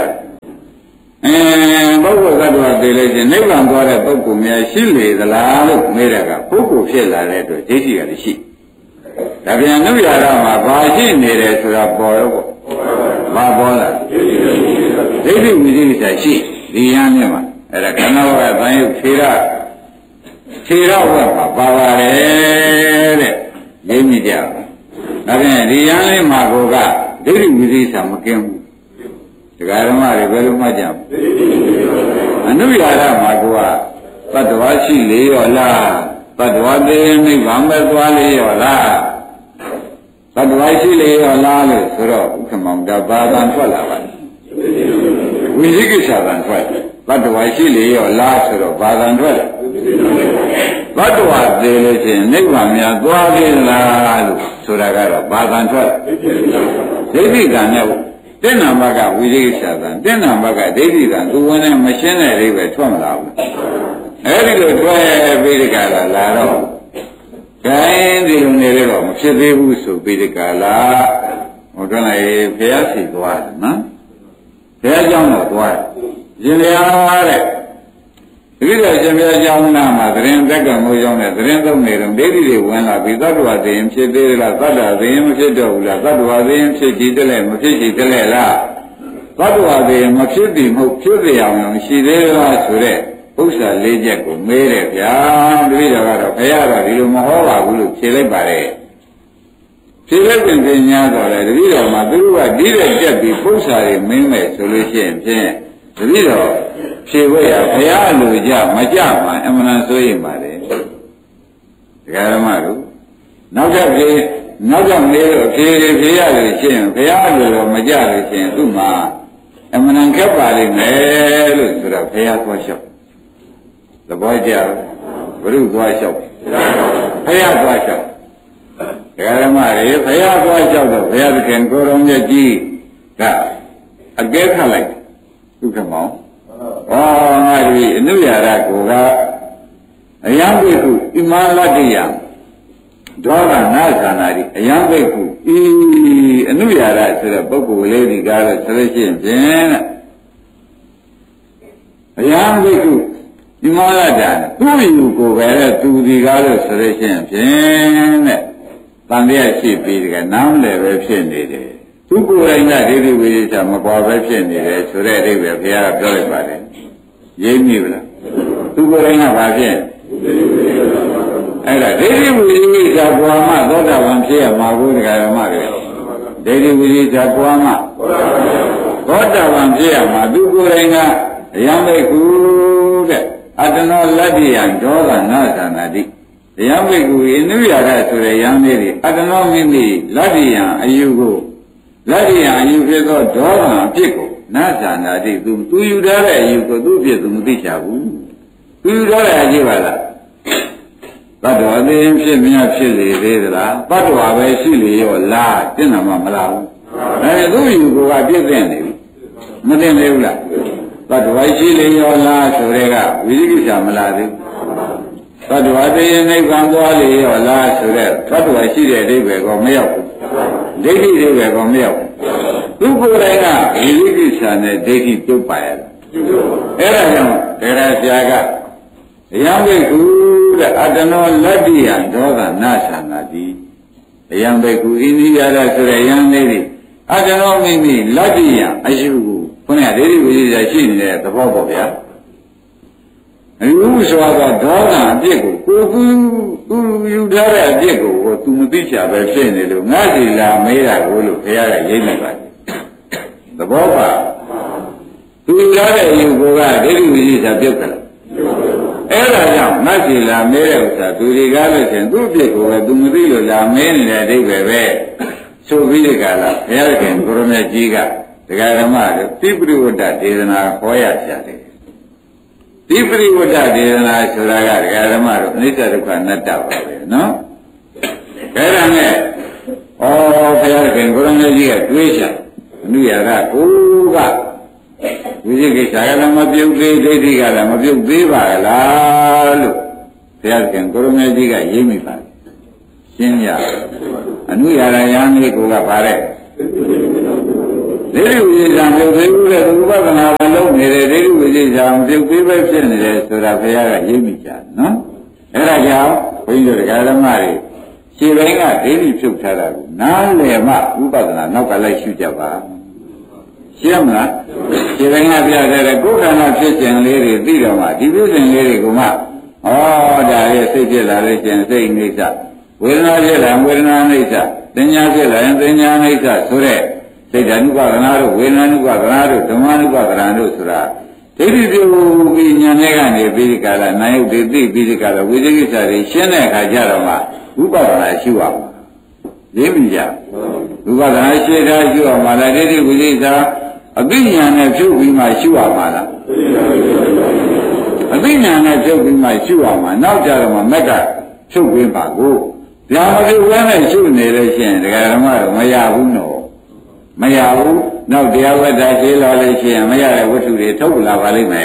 ပုဂ္ဂိုလ်သတ္တဝါသိလို့ချင်းနိဗ္ဗာန်သွားတဲ့ပုဂ္ဂိုလ်များရှိလေသလားလို့မေးတာကပုဂ္ဂိုလ်ဖြစ်လာတဲ့အတွက်ဒိဋ္ဌိကလည်းရှိဒါပြန်နုရတာမှာဘာရှိနေတယ်ဆိုတာပေါ်ရောပေါ့ဘာပေါ်လာဒိဋ္ဌိဝိသိကိစ္စရှိဒီရမ်းနဲ့မှာအဲ့ဒါခန္ဓာဝကသံယုတ်ထေရဝတ်မှာပါပါတယ်တဲ့ရင်းမိကြဒါပြန်ဒီရမ်းလေးမှာကိုကဒိဋ္ဌိဝိသိကိစ္စမကင်းဘူးတရားဓမ္မတွေဘယ်လိုမှကြမအနုရာရမှာကသတ္တဝါရှိလေရောလားသတ္တဝါသိနိဗ္ဗာန်ပဲသွားလေရောလားသတ္တဝါရှိလေရောလားလို့ဆိုတော့ဥက္ကမောင်ဒါဘာသာထွက်လာပါဝိသိကိစ္စသာထွက်သတ္တဝါရှိလေရောလားဆိုတော့ဘာသာထွက်သတ္တဝါသိလို့ချင်းနိဗ္ဗာန်များသွားလေလားလို့ဆိုတာကတော့ဘာသာထွက်ဒိဋ္ဌိကံနဲ့တဲ့နာမကဝိသိကိစ္စသာတဲ့နာမကဒိဋ္ဌိကံသူဝင်နဲ့မရှင်းတဲ့အိဗယ်ထွက်မလာဘူးအဲဒီလိုထွက်ပြီးဒီကလာတော့ခိုင်းဒီလိုနေတော့မဖြစ်သေးဘူးဆိုပြီးဒီကလာဟိုတော့လည်းဘုရားရှိသွားတယ်နော်ဘုရားကျောင်းတော့သွားတယ်ရှင်ရတဲ့ဒီလိုရှင်ဘုရားကျောင်းနာမှာသတင်းသက်ကံကိုရောက်တဲ့သတင်းသုံးနေတော့ဒိဋ္ဌိတွေဝင်လာပြီးသတ္တဝါသိရင်ဖြစ်သေးလားသတ္တသိရင်မဖြစ်တော့ဘူးလားသတ္တဝါသိရင်ဖြစ်ကြည့်တယ်လေမဖြစ်ကြည့်တယ်လေလားသတ္တဝါသိရင်မဖြစ်ပြီးမဟုတ်ဖြစ်ကြအောင်ရှိသေးလားဆိုတဲ့ဥစ္စာ၄ချက်ကိုမေးတယ်ဗျာတပည့်တော်ကတော့ဘုရားတော့ဒီလိုမဟောပါဘူးလို့ဖြေလိုက်ပါတယ်ဖြေလိုက်တဲ့ပညာတော့လေတပည့်တော်မှာသူတို့ကဒီတဲ့တက်ပြီးပု္ပ္ပာတွေမင်းမဲ့ဆိုလို့ရှိရင်ဖြင့်တပည့်တော်ဖြေဝဲရဘုရားလိုကြမကြမှာအမှန်ဆိုရင်ပါတယ်တရားဓမ္မတို့နောက်ထပ်မေးလို့ဖြေရလို့ရှိရင်ဘုရားလိုတော့မကြလို့ရှိရင်သူ့မှာအမှန်ခက်ပါလိမ့်မယ်လို့ဆိုတော့ဘုရားသွားလျှောက်သဘောကျဘုရုသွားလျှောက်ဘုရားသွားလျှောက်တရားဓမ္မတွေဘုရားသွားလျှောက်တော့ဘုရားသခင်ကိုယ်တော်မြတ်ကြီးကအကဲခတ်လိုက်ဒုက္ခမောင်ငါဒီအနုရာရကိုကအယံဘိက္ခုဣမလတ္တိယဒေါသနာသနာတိအယံဘိက္ခုအနုရာရဆိုတဲ့ပုဂ္ဂိုလ်လေးဒီကားလို့ဆိုလို့ရှိရင်ဖြင့်အယံဘိက္ခုဣမလတ္တသူ့ယူကိုပဲတဲ့သူဒီကားလို့ဆိုလို့ရှိရင်ဖြင့်တဲ့တန်တရားရှိပြီးဒီကနားမလဲပဲဖြစ်နေတယ်သူကိုယ်တိုင်ကဒိဋ္ဌိဝိသေသမကွာပဲဖြစ်နေတယ်ဆိုတဲ့အဓိပ္ပာယ်ဘုရားကပြောလိုက်ပါတယ်ရိပ်မိဗလားသူကိုယ်တိုင်ကဘာဖြစ်အဲ့ဒါဒိဋ္ဌိဝိသေသကွာမှသောတာပန်ဖြစ်ရမှာကိုတရားဓမ္မတွေဒိဋ္ဌိဝိသေသကွာမှသောတာပန်ဖြစ်ရမှာသူကိုယ်တိုင်ကအယံဘိက္ခုတဲ့အတ္တနောလတ္တိယံဒေါသနာသနာတိအယံဘိက္ခုအနုရာရဆိုတဲ့ယံလေးတွေအတ္တနောမိမိလတ္တိယံအယူကိုလက်ရအယူဖြစ်သောဒေါသအဖြစ်ကိုနာသနာတိသူယူထားတဲ့အယူကိုသူ့ဖြစ်သူမသိချဘူးသူယူထားတဲ့အယူပါလားတတ္တဝါသိရင်ဖြစ်မြတ်ဖြစ်လေသေးသလားတတ္တဝါပဲရှိလေရောလားသိနာမှမလားဘူးသူ့ယူကိုကပြည့်တဲ့နေပြီမသိသေးဘူးလားတတ္တဝါရှိလေရောလားဆိုတဲ့ကဝိသိကိစ္စမလားသေးတတ္တဝါသိရင်နိဗ္ဗာန်သွားလေရောလားဆိုတဲ့တတ္တဝါရှိတဲ့အဓိပ္ပာယ်ကမရောက်ဘူးဒိဋ္ဌိတွေပဲကောမရောက်သူကိုယ်တိုင်ကဝိသိကိစ္စနဲ့ဒိဋ္ဌိပြုတ်ပါရတာအဲ့ဒါကြောင့်တရားဆရာကအယံဘိက္ခုတဲ့အတ္တနောလတ္တိယံဒေါသနာသနာတိအယံဘိက္ခုဣနိယရဆိုတဲ့ယံလေးတွေအတ္တနောမိမိလတ္တိယံအယူကိုခုနကဒိဋ္ဌိဝိသေသရှိနေတဲ့သဘောပေါ့ဗျာအယူဆိုတော့ဒေါသအပြစ်ကိုသူယူထားတဲ့အပြစ်ကိုသူမသိချပဲဖြစ်နေလို့ငါစီလာမေးတာကိုလို့ဘုရားကရိပ်လိုက်ပါတယ်သဘောပါသူယူထားတဲ့အယူကိုကဒိဋ္ဌိဝိသေသပြုတ်တယ်အဲ့ဒါကြောင့်နတ်စီလာမဲတဲ့ဥစ္စာသူတွေကလို့ရှင်သူ့အဖြစ်ကိုပဲသူမသိလို့လာမဲနေတဲ့အဓိပ္ပာယ်ပဲဆိုပြီးဒီကလာဘုရားခင်ကိုရမကြီးကတရားဓမ္မတွေတိပရိဝတ္တဒေသနာခေါ်ရကြတယ်တိပရိဝတ္တဒေသနာဆိုတာကတရားဓမ္မတို့အနိစ္စဒုက္ခအနတ္တပါပဲနော်အဲ့ဒါနဲ့ဩဘုရားခင်ကိုရမကြီးကတွေးချအနုရာကကိုကဝိသိကိစ္စကလည်းမပြုတ်သေးဒိဋ္ဌိကလည်းမပြုတ်သေးပါလားလို့ဘုရားခင်ကိုရမကြီးကရေးမိပါတယ်ရှင်းရအနုရာယံလေးကိုကပါတဲ့ဒိဋ္ဌိဝိသေသံပြုတ်သေးဘူးလေဥပဒနာကလုံးနေတယ်ဒိဋ္ဌိဝိသေသံပြုတ်သေးပဲဖြစ်နေတယ်ဆိုတာဘုရားကရေးမိကြတယ်နော်အဲ့ဒါကြောင့်ဘုန်းကြီးတို့ဓမ္မတွေခြေပိုင်းကဒိဋ္ဌိဖြုတ်ထားတာကိုနားလည်မှဥပဒနာနောက်ကလိုက်ရှုကြပါရှင်းမလားခြေပိုင်းကပြတဲ့ကိုယ်ခန္ဓာဖြစ်ခြင်းလေးတွေသိတော့မှဒီဖြစ်ခြင်းလေးတွေကမှဩဒါရဲ့စိတ်ဖြစ်လာလို့ရှင်စိတ်အိဋ္ဌဝေဒနာဖြစ်လာဝေဒနာအိဋ္ဌသင်ညာဖြစ်လာရင်သင်ညာအိဋ္ဌဆိုတဲ့စိတ်ဓာနုပါဒနာတို့ဝေဒနာနုပါဒနာတို့ဓမ္မနုပါဒနာတို့ဆိုတာဒိဋ္ဌိပြုပြီးဉာဏ်နဲ့ကနေပြီးဒီကလာနာယုတ်တွေသိပြီးဒီကလာဝိသေကိစ္စတွေရှင်းတဲ့အခါကျတော့မှဥပဒနာရှိရမှာသိပြီကြဥပဒနာရှိတာရှိရမှာလားဒိဋ္ဌိဝိသေကိစ္စအသိဉာဏ်နဲ့ဖြုတ်ပြီးမှရှိရမှာလားအသိဉာဏ်နဲ့ဖြုတ်ပြီးမှရှိရမှာနောက်ကြတော့မှမက်ကဖြုတ်ပြီးပါကိုဒါမဖြစ်ဘဲနဲ့ရှုနေလို့ရှိရင်ဒကာဓမ္မတော့မရဘူးနော်မရဘူးနောက်တရားဝတ္တရှင်းလာလို့ရှိရင်မရတဲ့ဝတ္ထုတွေထုတ်လာပါလိမ့်မယ်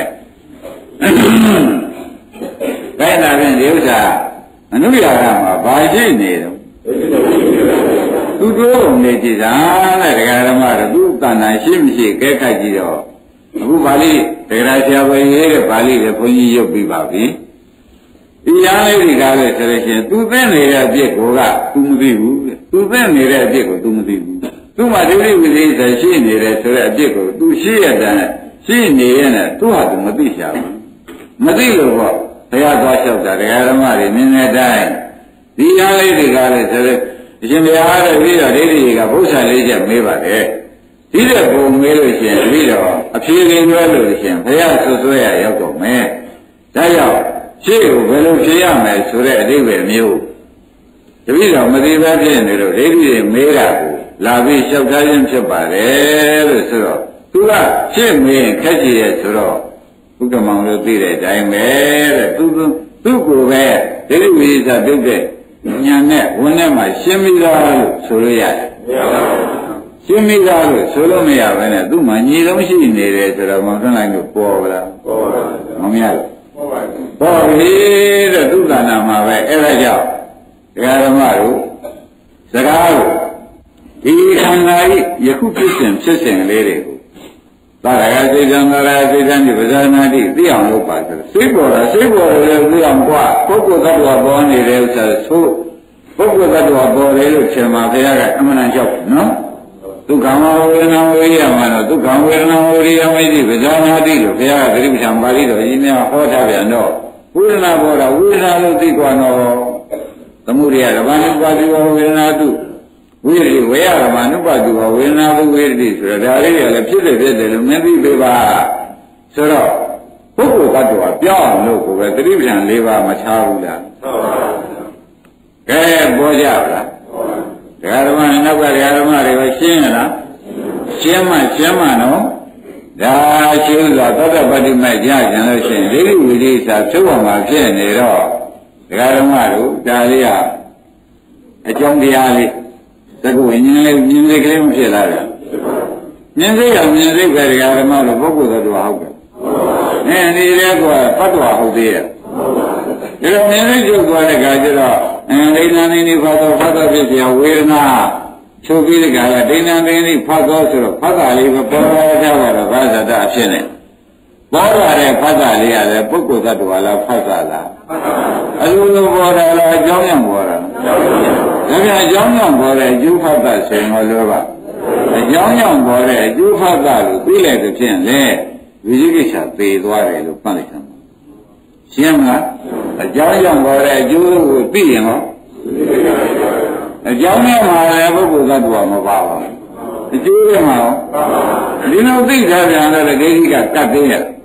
ဒါနဲ့ဖြင့်ဒီဥစ္စာအနုရာဂမှာဘာရှိနေတော့သူတို့နေကြည်သာတဲ့ဒကာဓမ္မတော့သူတဏ္ဍာရှိမရှိကဲခိုက်ကြည့်တော့အခုပါဠိဒကာဆရာဘယ်ရေးတဲ့ပါဠိလည်းဘုန်းကြီးရုပ်ပြီးပါပြီဒီရားလေးတွေကလည်းဆိုလို့ရှိရင်သူသိနေတဲ့အဖြစ်ကိုကသူမသိဘူးသူသိနေတဲ့အဖြစ်ကိုသူမသိဘူးသူ့မှာဒိဋ္ဌိဝိသေသရှိနေတယ်ဆိုတဲ့အဖြစ်ကိုသူရှိရတဲ့ရှိနေရင်လည်းသူ့ဟာသူမသိချဘူးမသိလို့ပေါ့ဘုရားသွားလျှောက်တာဒကာဓမ္မတွေမြင်တဲ့အတိုင်းဒီရားလေးတွေကလည်းဆိုလို့အရှင်ဘုရားတဲ့ပြီးတော့ဒိဋ္ဌိတွေကဘုရားလေးချက်မေးပါတယ်ဒီတဲ့ပုံမေးလို့ရှိရင်ပြီးတော့အဖြေလေးပြောလို့ရှိရင်ဘုရားဆွဆွဲရရောက်တော့မယ်ဒါကြောင့်ရှေ့ကိုဘယ်လိုဖြေရမယ်ဆိုတဲ့အဓိပ္ပာယ်မျိုးတပည့်တော်မသိဘဲဖြစ်နေလို့ဒိဋ္ဌိတွေမေးတာကိုလာပြီးလျှောက်ထားခြင်းဖြစ်ပါတယ်လို့ဆိုတော့သူကရှေ့မေးရင်ခက်ကြည့်ရဲ့ဆိုတော့ဘုက္ကမောင်တို့သိတဲ့အတိုင်းပဲတဲ့သူကိုပဲဒိဋ္ဌိဝိသပြုတ်တဲ့ဉာဏ်နဲ့ဝင်ထဲမှာရှင်းပြီးသားလို့ဆိုလို့ရတယ်ရှင်းပြီးသားလို့ဆိုလို့မရဘဲနဲ့သူ့မှာညီလုံးရှိနေတယ်ဆိုတော့မောင်ထွန်းလိုက်လို့ပေါ်ပါလားပေါ်ပါဘူးမမရဘူးပေါ်ပြီတဲ့သူ့ကဏ္ဍမှာပဲအဲ့ဒါကြောင့်ဒကာဓမ္မတို့စကားကိုဒီခန္ဓာဤယခုဖြစ်စဉ်လေးတွေကိုသာရကစိတ်သံသာရစိတ်သံဒီပဇာနာတိသိအောင်လုပ်ပါဆိုစိတ်ပေါ်တာစိတ်ပေါ်တယ်သိအောင်กว่าပုဂ္ဂိုလ်သတ္တဝါပေါ်နေတဲ့ဥစ္စာဆိုပုဂ္ဂိုလ်သတ္တဝါပေါ်တယ်လို့ထင်မှာဘုရားကအမှန်တန်ကြောက်နော်ဒုက္ခဝေဒနာဝိရိယမှာတော့ဒုက္ခဝေဒနာဝိရိယမိတိပဇာနာတိလို့ဘုရားကတိပ္ပံပါဠိတော်ကြီးများဟောထားပြန်တော့ဝေဒနာပေါ်တာဝေဒနာလို့သိကွာတော့သမုဒိယကဘာနုပါတိဝဝေဒနာတုဝိရိဝေယကဘာနုပါတိဝဝေဒနာတုဝိရိဆိုတာဒါလေးတွေလည်းဖြစ်တယ်လို့မသိသေးပါဆိုတော့ပုဂ္ဂိုလ်တ attva ပြောင်းလို့ကိုပဲတိပ္ပံ၄ပါးမချဘူးလားဟုတ်ပါဘူးကဲပေါ်ကြပါလားဒကာဓမ္မနောက်ကဒကာဓမ္မတွေရှင်းရလားရှင်းမှနော်ဒါရှင်းစွာသတ္တပတ္တိမဲ့ကြကြလို့ရှိရင်ဒိဋ္ဌိဝိသေသဖြုတ်အောင်မှာဖြစ်နေတော့ဒကာဓမ္မတို့ဒါလေးကအကြောင်းတရားလေးသကုဝိညာဉ်လေးမြင်စိတ်ကလေးမဖြစ်လာဘူးမြင်စိတ်ကမြင်စိတ်ပဲဒကာဓမ္မတို့ပုဂ္ဂိုလ်သတ္တဝါဟုတ်တယ်ဒီလေကသတ္တဝါဟုတ်သေးတယ်ဒီလိုမြင်စိတ်ကျုပ်သွားတဲ့ခါကျတော့ဒိဋ္ဌာနိနိဖတ်သောဖြစ်เสียဝေဒနာချုပ်ပြီးတဲ့ခါကဒိဋ္ဌာနိနိဖတ်သောဆိုတော့ဖတ်တာလေးပဲပေါ်ကြတော့ဘာသာတအဖြစ်နဲ့ပေါ်လာတဲ့ဖတ်တာလေးကလည်းပုဂ္ဂိုလ်သတ္တဝါလားဖတ်တာလားအလိုလိုပေါ်တာလားအကြောင်းကြောင့်ပေါ်တာဒါပြန်အကြောင်းကြောင့်ပေါ်တဲ့အကျိုးဖတ်တာဆိုရင်လို့ပါအကြောင်းကြောင့်ပေါ်တဲ့အကျိုးဖတ်တာလို့သိလိုက်တဲ့ဖြင့်လေဝိသိကိစ္စသေသွားတယ်လို့မှတ်လိုက်တာရှင်းမလားအကြောင်းကြောင့်ပေါ်တဲ့အကျိုးကိုသိရင်ဟောအကြောင်းနဲ့မှာလည်းပုဂ္ဂိုလ်သတ္တဝါမပါဘူးအကျိုးရမှာဒီလိုသိထားပြန်တော့ဒိဋ္ဌိကကတ်သေးရဲ့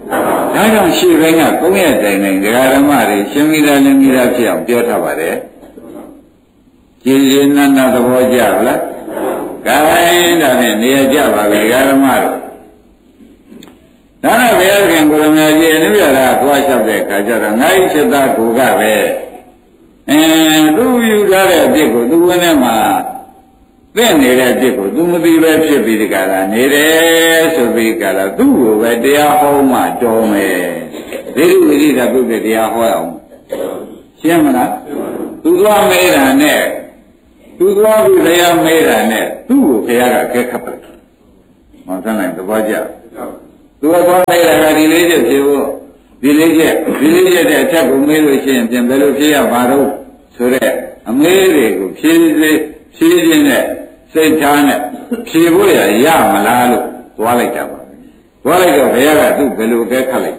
ဒါကြောင့်ရှေ့ဘက်က3ရက်တိုင်တိုင်ဒကာဓမ္မတွေရှင်းပြီးသားလင်းပြီးသားဖြစ်အောင်ပြောထားပါတယ်ကြည်လင်းနသဘောကျလားကိုင်းဒါနဲ့နေရာကြပါပြီဒကာဓမ္မတို့ဒါနဲ့ဘုရားခင်ကိုရမကြီးအနုရတာသွားလျှောက်တဲ့ခါကျတော့ငါ့စိတ်သားကိုကပဲသူယူထားတဲ့အဖြစ်ကိုသူဝင်ထဲမှာသိနေတဲ့အဖြစ်ကိုသူမသိပဲဖြစ်ပြီးဒီကလာနေတယ်ဆိုပြီးကလာသူ့ကိုပဲတရားဟောမှတော်မယ်ဒီလိုဝိရိဒပုဒ်တဲ့တရားဟောအောင်ရှင်းမလားသူသွားမေးတာနဲ့သူသွားပြီးတရားမေးတာနဲ့သူ့ကိုဘုရားကကဲခတ်တယ်မောင်ဆန်းနိုင်သဘောကျသူကသွားမေးတာကဒီလေးချက်ဖြစ်ဖို့ဒီလေးချက်တဲ့အချက်ကိုမေးလို့ရှိရင်ပြန်ဘယ်လိုဖြစ်ရမှာတော့ဆိုတဲ့အမေးတွေကိုဖြည်းချင်းနဲ့စိတ်ထားနဲ့ဖြေဖို့ရမလားလို့သွားလိုက်တာပါသွားလိုက်တော့ဘုရားကသူ့ဘယ်လိုကဲခတ်လိုက်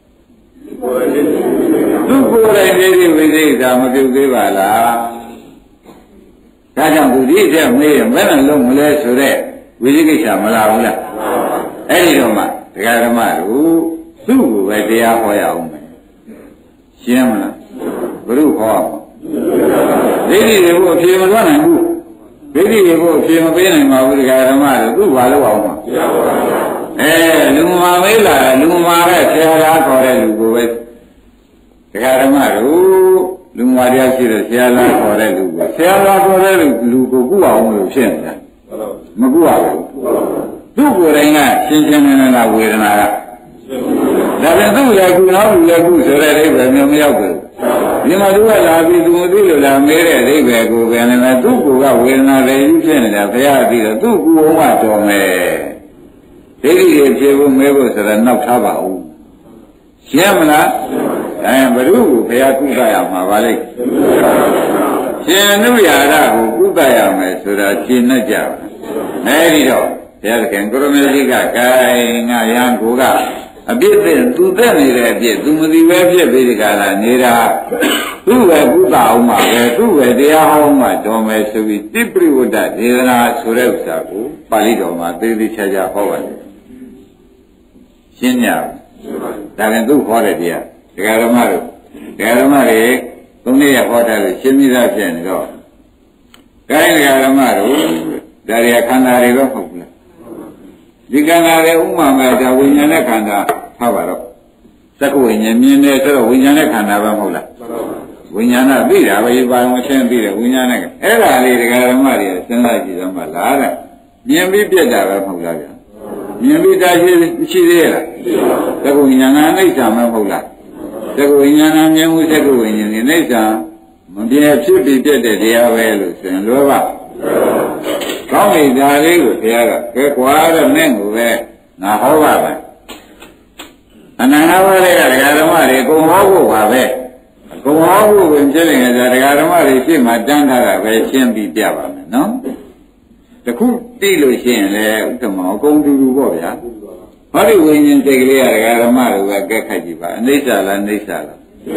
သူ့ကိုယ်တိုင်ဒီဝိသေသာမပြုသေးပါလားဒါကြောင့်သူဒီချက်မေးရင်ဘယ်နဲ့လုံးမလဲဆိုတဲ့ဝိသိကိစ္စမလာဘူးလားအဲ့ဒီတော့မှဒကာဓမ္မတို့သူ့ကိုပဲတရားဟောရအောင်မယ်ရှင်းမလားဘုရုဟောအောင်ဒိဋ္ဌိတွေကိုအဖြေမလွှတ်နိုင်ဘူးဒိဋ္ဌိတွေကိုအဖြေမပေးနိုင်ပါဘူးဒကာဓမ္မတို့သူ့ဘာလို့အောင်မှာလူမာမေးလာလူမာရဲ့ဆရာသားခေါ်တဲ့လူကိုပဲဒကာဓမ္မတို့လူမာတရားရှိတဲ့ဆရာသားခေါ်တဲ့လူကိုဆရာသားခေါ်တဲ့လူကိုကုအောင်လို့ဖြစ်နေတာမကုအောင်သူ့ကိုယ်တိုင်ကရှင်းရှင်းလင်းလင်းဝေဒနာကဒါပြန်သူ့လည်းကုနောက်လူလည်းကုဆိုတဲ့အိဗယ်မျိုးမရောက်ဘူးဒီမှာသူကလာပြီးသူမသိလို့လာမေးတဲ့အိဗယ်ကိုပြန်လည်းသူ့ကိုယ်ကဝေဒနာတွေကြီးဖြစ်နေတာဘုရားပြီးတော့သူ့ကိုယ်အောင်မှတော်မယ်ဒိဋ္ဌိတွေဖြေဖို့မဲဖို့ဆိုတော့နောက်ထားပါဦးရှင်းမလားဘုရုကိုဘုရားကုသရမှာပါလိမ့်ရှင်အနုရာရကိုကုသရမယ်ဆိုတာရှင်းတတ်ကြပါအဲဒီတော့ဘုရားခင်ကိုရမေကြီးကဂိုင်းငါရန်ကိုကအပြစ်တဲ့သူသက်နေတဲ့အပြစ်သူမသိပဲဖြစ်ပြီးဒီကလာနေတာသူ့ပဲကုသအောင်မှာပဲသူ့ပဲတရားဟောင်းမှာတော်မယ်ဆိုပြီးတိပရိဝတ္တဒေသနာဆိုတဲ့ဥစ္စာကိုပါဠိတော်မှာသေသေးချာချာဟောပါတယ်ရှင်းကြဒါပြန်သူ့ဟောတဲ့တရားဒကာဓမ္မတွေသုံးနေ့ရဟောတာလို့ရှင်းပြီးသားဖြစ်နေတော့ဂိုင်းဒကာဓမ္မတို့ဒါရီခန္ဓာတွေတော့ဟုတ်ဘူးလားဒီခန္ဓာတွေဥမာမဲ့ဒါဝိညာဉ်နဲ့ခန္ဓာထားပါတော့သက္ကဝိညာဉ်မြင်တယ်ဆိုတော့ဝိညာဉ်နဲ့ခန္ဓာပဲမဟုတ်လားဝိညာဏသိတာပဲပါဝင်ချင်းသိတယ်ဝိညာဉ်နဲ့အဲ့ဒါလေးဒကာဓမ္မတွေစဉ်းစားကြည့်သမှာလားတဲ့မြင်ပြီးပြက်တာပဲမဟုတ်လားဗျာမြင်ပြီးတာရှိသေးရဲ့လားသက္ကဝိညာဏအိဋ္ဌာမဟုတ်လားသက္ကဝိညာဏမြင်မှုသက္ကဝိညာဉ်နဲ့အိဋ္ဌာမပြည့်ဖြစ်ပြီးပြက်တဲ့တရားပဲလို့ဆိုရင်လောဘကောင်းပြီဒါလေးကိုဘုရားကကဲကွာတဲ့မင်းကိုပဲငါဟောပါမယ်အနန္တဘာတွေကဒကာဓမ္မတွေအကုန်ဟောဖို့ပါပဲအကုန်ဟောဖို့ဝင်ဖြစ်နေကြဒကာဓမ္မတွေရှေ့မှာတန်းထားတာပဲရှင်းပြီးပြပါမယ်နော်တခုသိလို့ရှိရင်လေဥတ္တမောအကုန်တူတူပေါ့ဗျာဟောဒီဝိညာဉ်စိတ်ကလေးကဒကာဓမ္မတွေကကဲခတ်ကြည့်ပါအနိစ္စလားအနိစ္စလား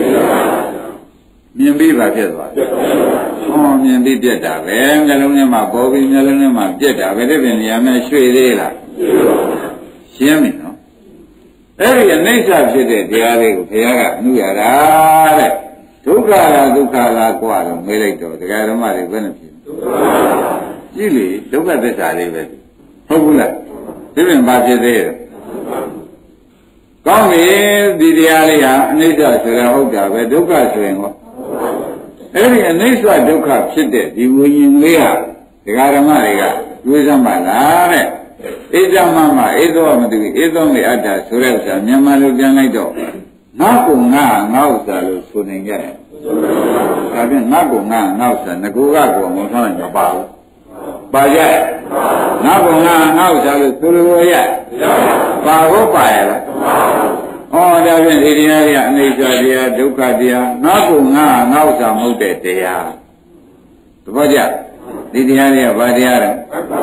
မြင်ပြီးပါဖြစ်သွားတယ်မြင်ပြီးပြက်တာပဲနှလုံးထဲမှာပေါ်ပြီးနှလုံးထဲမှာပြက်တာပဲဒီပြင်နေရာမှာရွှေသေးလားရှင်းပြီနော်အဲ့ဒီအနိစ္စဖြစ်တဲ့တရားလေးကိုဘုရားကအနုရတာတဲ့ဒုက္ခလားဒုက္ခလားကွာလို့မေးလိုက်တော့တရားဓမ္မတွေဘယ်နဲ့ဖြစ်ကြည့်လေဒုက္ခသစ္စာလေးပဲဟုတ်ဘူးလားဒီပြင်ဘာဖြစ်သေးလဲကောင်းပြီဒီတရားလေးဟာအနိစ္စဆိုတာဟုတ်တာပဲဒုက္ခဆိုရင်ဟောအဲ့ဒီအနိစ္စဒုက္ခဖြစ်တဲ့ဒီဝိညာဉ်လေးဟာဒကာဓမ္မတွေကတွေးစမ်းပါလားတဲ့ဧဇမမဧသောမတူဧသောမေအတ္တဆိုတဲ့ဥစ္စာမြန်မာလိုပြန်လိုက်တော့ငါကုငါဥစ္စာလို့ဆိုနေကြတယ်ဒါပြန်ငါကုငါဥစ္စာငကိုကကောမထားနိုင်မပါဘူးပါကြငါကုငါဥစ္စာလို့ဆိုလိုရပါဖို့ပါရလားဩဒါဖြင့်ဒီတရားကြီးအနိစ္စတရားဒုက္ခတရားငါကုငါဥစ္စာမဟုတ်တဲ့တရားသဘောကျဒီတရားကြီးကဘာတရားလဲ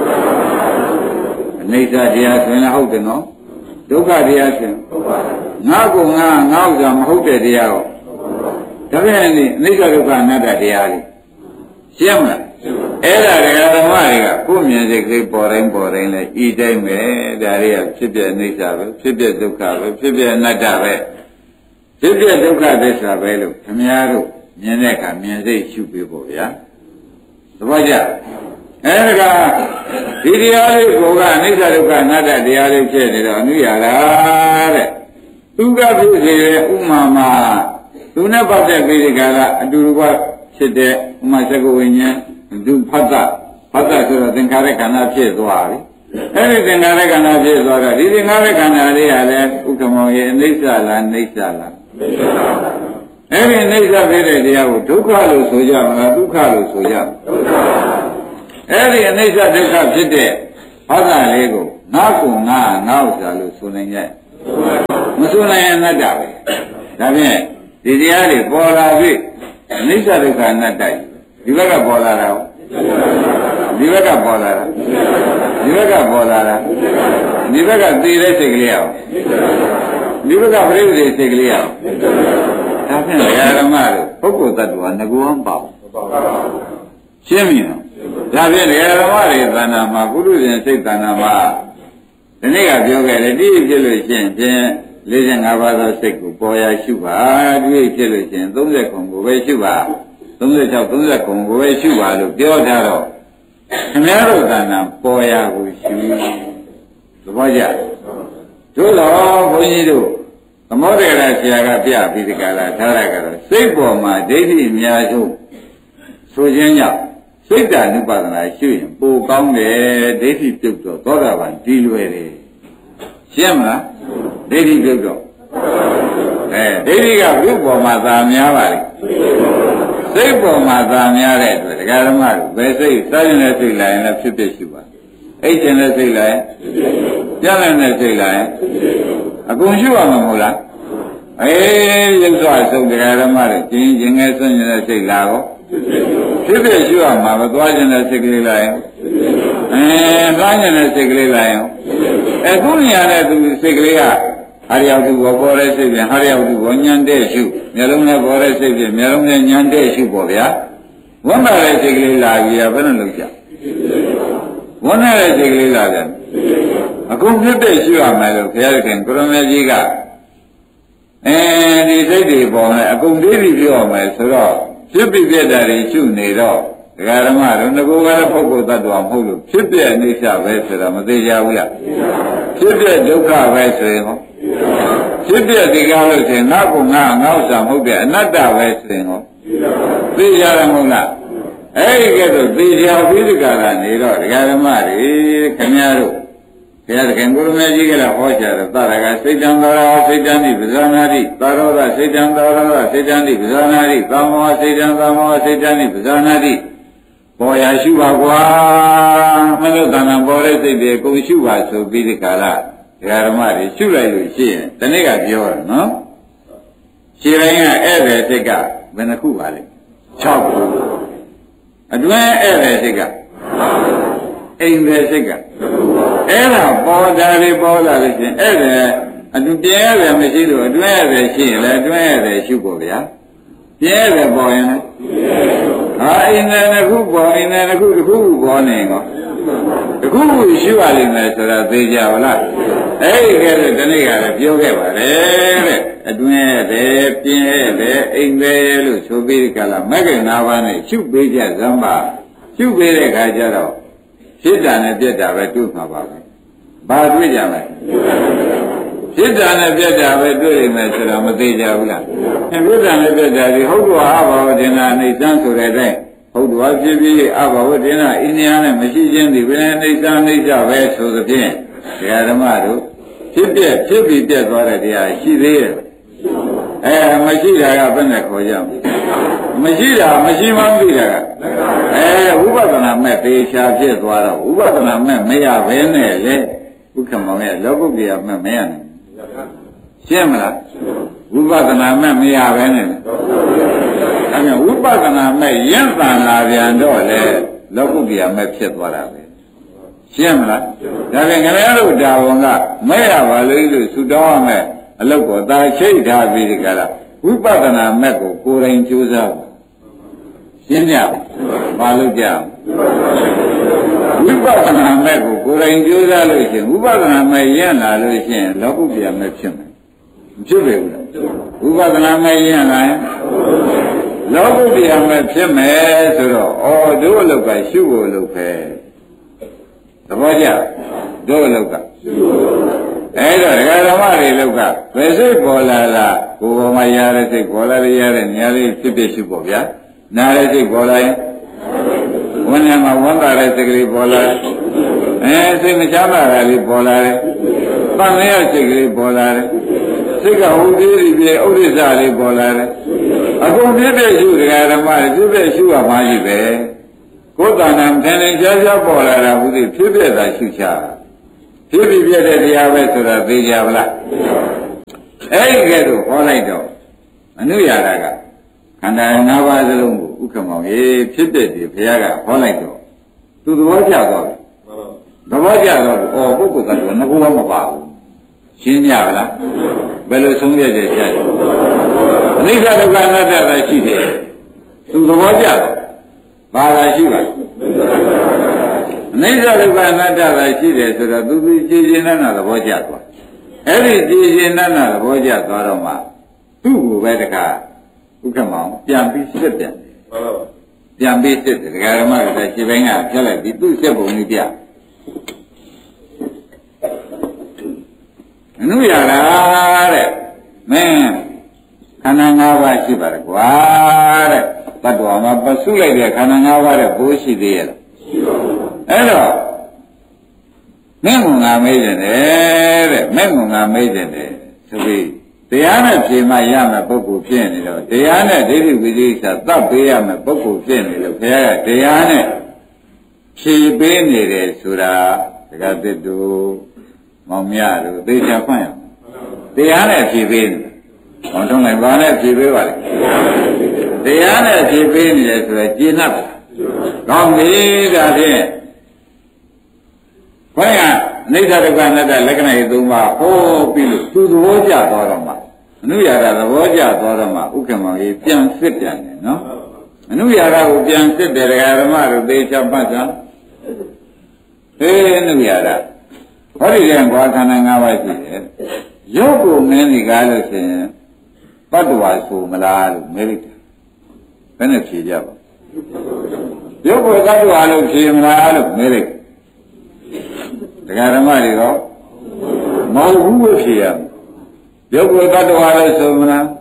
အနိစ္စတရားဆိုရင်ဟုတ်တယ်နော်ဒုက္ခတရားဆိုရင်ငါကုငါဥစ္စာမဟုတ်တဲ့တရားကိုဒါဖြင့်အနိစ္စဒုက္ခအနတ္တတရားလေးရှင်းမလားအဲ့ဒါဓမ္မတွေကကိုယ်မြင်စိတ်ကလေးပေါ်တိုင်းလဲဤတိုင်းပဲဒါတွေကဖြစ်ပြအိဋ္ဌာပဲဖြစ်ပြဒုက္ခပဲဖြစ်ပြအနတ္တပဲဖြစ်ပြဒုက္ခသစ္စာပဲလို့ခင်ဗျားတို့မြင်တဲ့အခါမြင်စိတ်ရှုပေးဖို့ဗျာသဘောကျအဲ့ဒါကဒီတရားလေးကိုကအနိစ္စဒုက္ခအနတ္တတရားလေးဖြစ်နေတော့အနုရတာတဲ့သူကဖြစ်စေတဲ့ဥမာမှာသူနဲ့ပတ်သက်ပြီးဒီကလာအတူတူကဖြစ်တဲ့ဥမာသက္ကဝိညာဉ်သူဖတ်တာဆိုတော့သင်္ခါရခန္ဓာဖြစ်သွားပြီအဲ့ဒီသင်္ခါရခန္ဓာဖြစ်သွားတော့ဒီသင်္ခါရခန္ဓာလေးကလည်းဥက္ကမောရဲ့အနိစ္စလားနိစ္စလားအဲ့ဒီနိစ္စဖြစ်တဲ့တရားကိုဒုက္ခလို့ဆိုကြမလားဒုက္ခလို့ဆိုကြမလားအဲ့ဒီအနိစ္စဒုက္ခဖြစ်တဲ့ဘာသာလေးကိုငါကုငါဥစ္စာလို့ဆိုနိုင်ရဲ့မဆိုနိုင်ရင်အနတ္တပဲဒါဖြင့်ဒီတရားတွေပေါ်လာပြီအနိစ္စဒုက္ခအနတ္တဒီဘက်ကပေါ်လာတာဒီဘက်ကပေါ်လာတာဒီဘက်ကပေါ်လာတာဒီဘက်ကသိတဲ့စိတ်ကလေးအောင်ဒီဘက်ကပြိဋ္ဌိစိတ်ကလေးအောင်ဒါဖြင့်ဓမ္မတို့ပုဂ္ဂိုလ်တ attva ငကူအောင်ပေါ့ရှင်းပြီနော်ဒါဖြင့်ဓမ္မတွေသဏ္ဍာန်မှာပုရုဇဉ်စိတ်သဏ္ဍာန်မှာဒီနေ့ကပြောခဲ့တယ်ဒီဖြစ်လို့ရှိရင်ဖြင့်45ပါးသောစိတ်ကိုပေါ်ရရှုပါဒီဖြစ်လို့ရှိရင်30ခုကိုပဲရှုပါ36 30ခုကိုပဲရှုပါလို့ပြောထားတော့ခင်ဗျားတို့ကဏ္ဍပေါ်ရကိုရှုသဘောကျတို့တော့ဘုန်းကြီးတို့သမုဒ္ဒရာဆရာကပြပြီးဒီကလာထားရကတော့စိတ်ပေါ်မှာဒိဋ္ဌိအများဆုံးဆိုခြင်းကြောင့်စိတ်တ ानु ပါဒနာရှုရင်ပိုကောင်းတယ်ဒိဋ္ဌိပြုတ်တော့သောတာပန်ဒီလွယ်တယ်ရှင်းမလားဒိဋ္ဌိပြုတ်တော့ဒိဋ္ဌိကဘုပေါ်မှာသာများပါလေစိတ်ပေါ်မှာသာများတဲ့အတွက်ဒကာဓမ္မတို့ဘယ်စိတ်စားရင်လည်းစိတ်လာရင်လည်းဖြစ်ဖြစ်ရှိပါအိတ်ကျင်တဲ့စိတ်လာရင်ကြားတဲ့စိတ်လာရင်အကုန်ရှိရမှာမဟုတ်လားရုပ်စွာဆုံးဒကာဓမ္မတို့ကျင်းကျင်ငယ်ဆွင့်နေတဲ့စိတ်လာတော့ဖြစ်ဖြစ်ရှိရမှာပဲသွားကျင်တဲ့စိတ်ကလေးလာရင်သွားကျင်တဲ့စိတ်ကလေးလာရင်အခုနေရတဲ့သူစိတ်ကလေးကဟာရရောက်သူပေါ်တဲ့စိတ်ပြန်ဟာရရောက်သူဘောညံတဲ့ရှုမျက်လုံးနဲ့ပေါ်တဲ့စိတ်ပြန်မျက်လုံးနဲ့ညံတဲ့ရှုပေါ့ဗျာဝမ်းသာတဲ့စိတ်ကလေးလာပြီးရဘယ်နဲ့လုပ်ကြဝမ်းသာတဲ့စိတ်ကလေးလာပြန်အခုဖြစ်တဲ့ရှုရမယ်လို့ဘုရားခင်ကိုရမေကြီးကဒီစိတ်တွေပေါ်မယ်အကုန်သိပြီပြောရမယ်ဆိုတော့ဖြစ်ပြီးပြတာတွေရှုနေတော့ဒကာဓမ္မတို့ငကိုကလည်းပုဂ္ဂိုလ်တ attva မဟုတ်လို့ဖြစ်ပြအိဋ္ဌာပဲဆိုတော့မသေးကြဘူးလားဖြစ်ပြဒုက္ခပဲဆိုရင်ဟောဖြစ်ပြဒီကားလို့ဆိုရင်ငါကငါဥစ္စာမဟုတ်တဲ့အနတ္တပဲဆိုရင်ဟောသိကြရမဟုတ်လားအဲ့ဒီကဲတော့သိကြပြီးဒီကားကနေတော့ဒကာဓမ္မတွေခင်ဗျားတို့ဘုရားသခင်ကိုရမေကြီးကလည်းဟောကြားတယ်သာရကစိတ်တံသာရစိတ်တံတိပဇာနာတိသာရောဓစိတ်တံသာရောဓစိတ်တံတိပဇာနာတိကာမောစိတ်တံကာမောစိတ်တံတိပဇာနာတိပေါ်ရရှုပါကွာမလို့တဏ္ဍာပေါ်တဲ့စိတ်တွေကိုရှုပါဆိုပြီးဒီကာလဒကာဓမ္မတွေရှုလိုက်လို့ရှိရင်ဒီနေ့ကပြောရနော်ခြေတိုင်းကဧည့်သည်စိတ်ကဘယ်နှခုပါလဲ6ခုအတွင်းဧည့်သည်စိတ်ကအိမ်သည်စိတ်ကအဲ့ဒါပေါ်တာတွေပေါ်လာလို့ရှိရင်ဧည့်သည်အတွင်းပြည့်ရတယ်မရှိလို့အတွင်းရတယ်ရှိရင်လည်းအတွင်းရတယ်ရှုဖို့ဗျာပြည့်ရတယ်ပေါ်ရင်လည်းဟာအိမ်နဲ့တစ်ခုပေါ်အိမ်နဲ့တစ်ခုပေါ်နေကောတခုရှုရလိမ့်မယ်ဆိုတာသိကြပါလားအဲ့ဒီကဲတော့ဒီနေ့ကလည်းပြောခဲ့ပါတယ်တဲ့အတွင်းရတယ်ပြင်းရတယ်အိမ်ပဲလို့ဆိုပြီးကြလားမဂ္ဂင်၅ပါးနဲ့ရှုပေးကြသမ်းပါရှုပေးတဲ့အခါကျတော့ဖြစ်တာနဲ့ပြက်တာပဲတွေ့မှာပါပဲဘာတွေ့ကြလဲဖြစ်တာနဲ့ပြက်တာပဲတွေ့နေမယ်ဆိုတော့မသိကြဘူးလားဖြစ်တာနဲ့ပြက်တာဒီဟုတ်တော်အဘာဝဒင်နာအိဋ္ဌံဆိုတဲ့အတိုင်းဟုတ်တော်ဖြစ်ပြီးအဘာဝဒင်နာအိန္ဒိယနဲ့မရှိခြင်းဒီပဲအိဋ္ဌံအိဋ္ဌပဲဆိုသဖြင့်ဒကာဓမ္မတို့ဖြစ်ပြီးပြက်သွားတဲ့တရားရှိသေးရဲ့မရှိတာကဘယ်နဲ့ခေါ်ကြမလဲမရှိတာမရှိမှမသိတာကဝိပဿနာမဲ့ပေချာဖြစ်သွားတော့ဝိပဿနာမဲ့မရဘဲနဲ့လေဥက္ကမောင်ရဲ့လောကုတ္တရာမဲ့မရနိုင်ရှင်းမလားဝိပဿနာမဲ့မရဘဲနဲ့ဝိပဿနာမဲ့ရင့်တန်လာပြန်တော့လေလောကုတ္တရာမဲ့ဖြစ်သွားတာပဲရှင်းမလားဒါပြန်ခင်ဗျားတို့ဒါဝန်ကမဲ့ရပါလို့သုတောင်းရမယ်အလုတ်ကိုသာချိတ်ထားပြီးဒီကလာဝိပဿနာမဲ့ကိုယ်တိုင်ကြိုးစားပါရှရှင်းကြပါလို့ကြဝိပဿနာမဲ့ကိုယ်တိုင်ကြိုးစားလို့ရှိရင်ဝိပဿနာမဲ့ရင့်လာလို့ရှိရင်လောကုတ္တရာမဲ့ဖြစ်မယ်မဖြစ်ပေဘူးလားဝိပဿနာမဲ့ရင့်လာရင်လောကုတ္တရာမဲ့ဖြစ်မယ်ဆိုတော့ဩတို့အလောက်ကရှုဖို့လုပ်ပဲသဘောကျတို့အလောက်ကအဲ့တော့ဒကာဓမ္မတွေလောက်ကဘယ်စိတ်ပေါ်လာလားကိုယ်ပေါ်မှာရတဲ့စိတ်ပေါ်လာရတဲ့နေရာလေးဖြစ်ဖြစ်ရှုပေါ့ဗျာနားတဲ့စိတ်ပေါ်လာရင်ဝန်းထဲမှာဝမ်းသာတဲ့စိတ်ကလေးပေါ်လာတယ်စိတ်မချမ်းသာတာလေးပေါ်လာတယ်တန်လျက်စိတ်ကလေးပေါ်လာတယ်စိတ်ကဟိုသေးသေးပြေဥဒိစ္စလေးပေါ်လာတယ်အကုန်ပြည့်ပြည့်ရှုဒကာဓမ္မတွေပြည့်ပြည့်ရှုရမှာကြီးပဲကိုယ်တဏ္ဍာထင်ထင်ရှားရှားပေါ်လာတာဘုရားဖြစ်ပြတာရှုချဖြစ်ပြီးပြတဲ့တရားပဲဆိုတာသိကြပါလားအဲ့ဒီကဲတော့ဟောလိုက်တော့အနုရာကခန္ဓာ၅ပါးစလုံးကိုဥက္ကမောင်ရေးဖြစ်တဲ့ဒီဘုရားကဟောလိုက်တော့သူသဘောကျသွားတယ်သဘောကျတော့ပုဂ္ဂိုလ်ကတော့ငါကမပါဘူးရှင်းကြပါလားဘယ်လိုဆုံးဖြတ်ချက်ကြလဲအနိစ္စဒုက္ခအနတ္တပဲရှိတယ်သူသဘောကျတော့ဘာသာရှိပါအနိစ္စဒုက္ခအနတ္တပဲရှိတယ်ဆိုတော့သူကြည်ရှင်တဲ့သဘောကျသွားအဲ့ဒီကြည်ရှင်တဲ့သဘောကျသွားတော့မှသူ့ကိုပဲတခါဥက္ကမောင်ပြန်ပြီးစစ်ပြန်တယ်ပြန်ပြီးစစ်တယ်ဒကာဓမ္မကရှင်းပိုင်းကဖြတ်လိုက်ပြီးသူ့စစ်ပုံကြီးပြအနုရတာတဲ့မင်းခန္ဓာ၅ပါးရှိပါတယ်ကွာတဲ့တတ္တဝါမှာပစုလိုက်တဲ့ခန္ဓာ၅ပါးတဲ့ဘိုးရှိသေးရဲ့လားရှိပါဘူးအဲ့တော့မင်းကငါမေးတယ်တဲ့မင်းကငါမေးတယ်ဆိုပြီးတရားနဲ့ဖြေမှရမယ်ပုဂ္ဂိုလ်ဖြစ်နေတော့တရားနဲ့ဒိဋ္ဌိဝိသေသသတ်ပေးရမယ်ပုဂ္ဂိုလ်ဖြစ်နေလို့ဘုရားကတရားနဲ့ဖြေပေးနေတယ်ဆိုတာဒကာသစ်တို့မောင်မြတို့သေချာဖွင့်ရတရားနဲ့ဖြေပေးနေမောင်ထုံးလိုက်ဘာနဲ့ဖြေပေးပါလဲတရားနဲ့ဖြေပေးနေတယ်ဆိုတော့ကျေနပ်ပါကောင်းပြီဒါဖြင့်ဘုရားအနိစ္စဒုက္ခအနတ္တလက္ခဏာ၃ပါးဟောပြီးလို့သူသဘောကျသွားတော့မှအနုရာဂသဘောကျသွားတော့မှဥက္ကမောင်ကြီးပြန်စစ်ပြန်တယ်နော်အနုရာဂကိုပြန်စစ်တယ်ဒကာဓမ္မတို့သေချာမှတ်တာအနုရာဂဟောဒီကံကွာခန္ဓာ၅ပါးရှိတယ်ရုပ်ကိုမင်းဒီကားလို့ဆိုရင်တတ္တဝါဆိုမလားလို့မေးလိုက်တယ်ဘယ်နဲ့ဖြေကြပါရုပ်ကိုတတ္တဝါလို့ဖြေမလားလို့မေးလိုက်ဒကာဓမ္မတွေတော့မဟုတ်ဘူးလို့ဖြေရမယ်ရုပ်ကိုတတ္တဝါလို့ဆိုမလား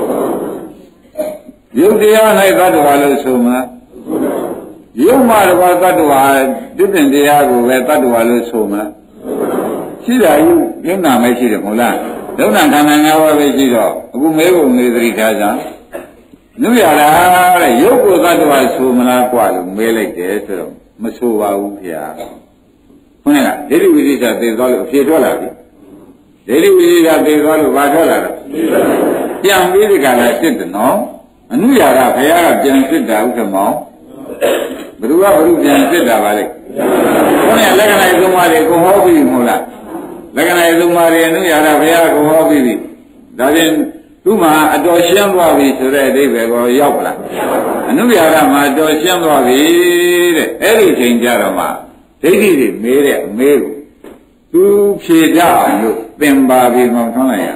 ရုပ်တရား၌တတ္တဝါလို့ဆိုမလားရုပ်မှာတော့တတ္တဝါပြည့်တင်တရားကိုပဲတတ္တဝါလို့ဆိုမလားရှိတာရုပ်နာမရှိတယ်မဟုတ်လားဒုက္ခခန္ဓာ၅ပါးပဲရှိတော့အခုမဲဖို့နေသတိထားကြနုရတာတဲ့ရုပ်ကိုတတ္တဝါဆိုမလားกว่าလို့မဲလိုက်တယ်ဆိုတော့မဆိုပါဘူးခင်ဗျာဟုတ်လားဒိဋ္ဌိဝိသေသသေသွားလို့အဖြေထွက်လာပြီဒိဋ္ဌိဝိသေသသေသွားလို့ဘာထွက်လာလဲပြန်ပြီးဒီကလာစစ်တယ်နော်အနုရာကဘုရားကပြန်စစ်တာဥက္ကမောင်ဘယ်သူကပြန်စစ်တာပါလဲဘုရားလက္ခဏာသုံးပါးတွေကိုဟောပြီးမဟုတ်လားလက္ခဏာသုံးပါးတွေအနုရာကဘုရားကိုဟောပြီးပြီဒါဖြင့်သူ့မှာအတော်ရှင်းသွားပြီဆိုတဲ့အဓိပ္ပာယ်ကိုရောက်ပါလားအနုရာကမှာအတော်ရှင်းသွားပြီတဲ့အဲ့ဒီချိန်ကြတော့မှဒိဋ္ဌိတွေမေးတဲ့အမေးကိုသူဖြေကြအောင်လို့သင်ပါပြီးမှထွန်းလိုက်ရ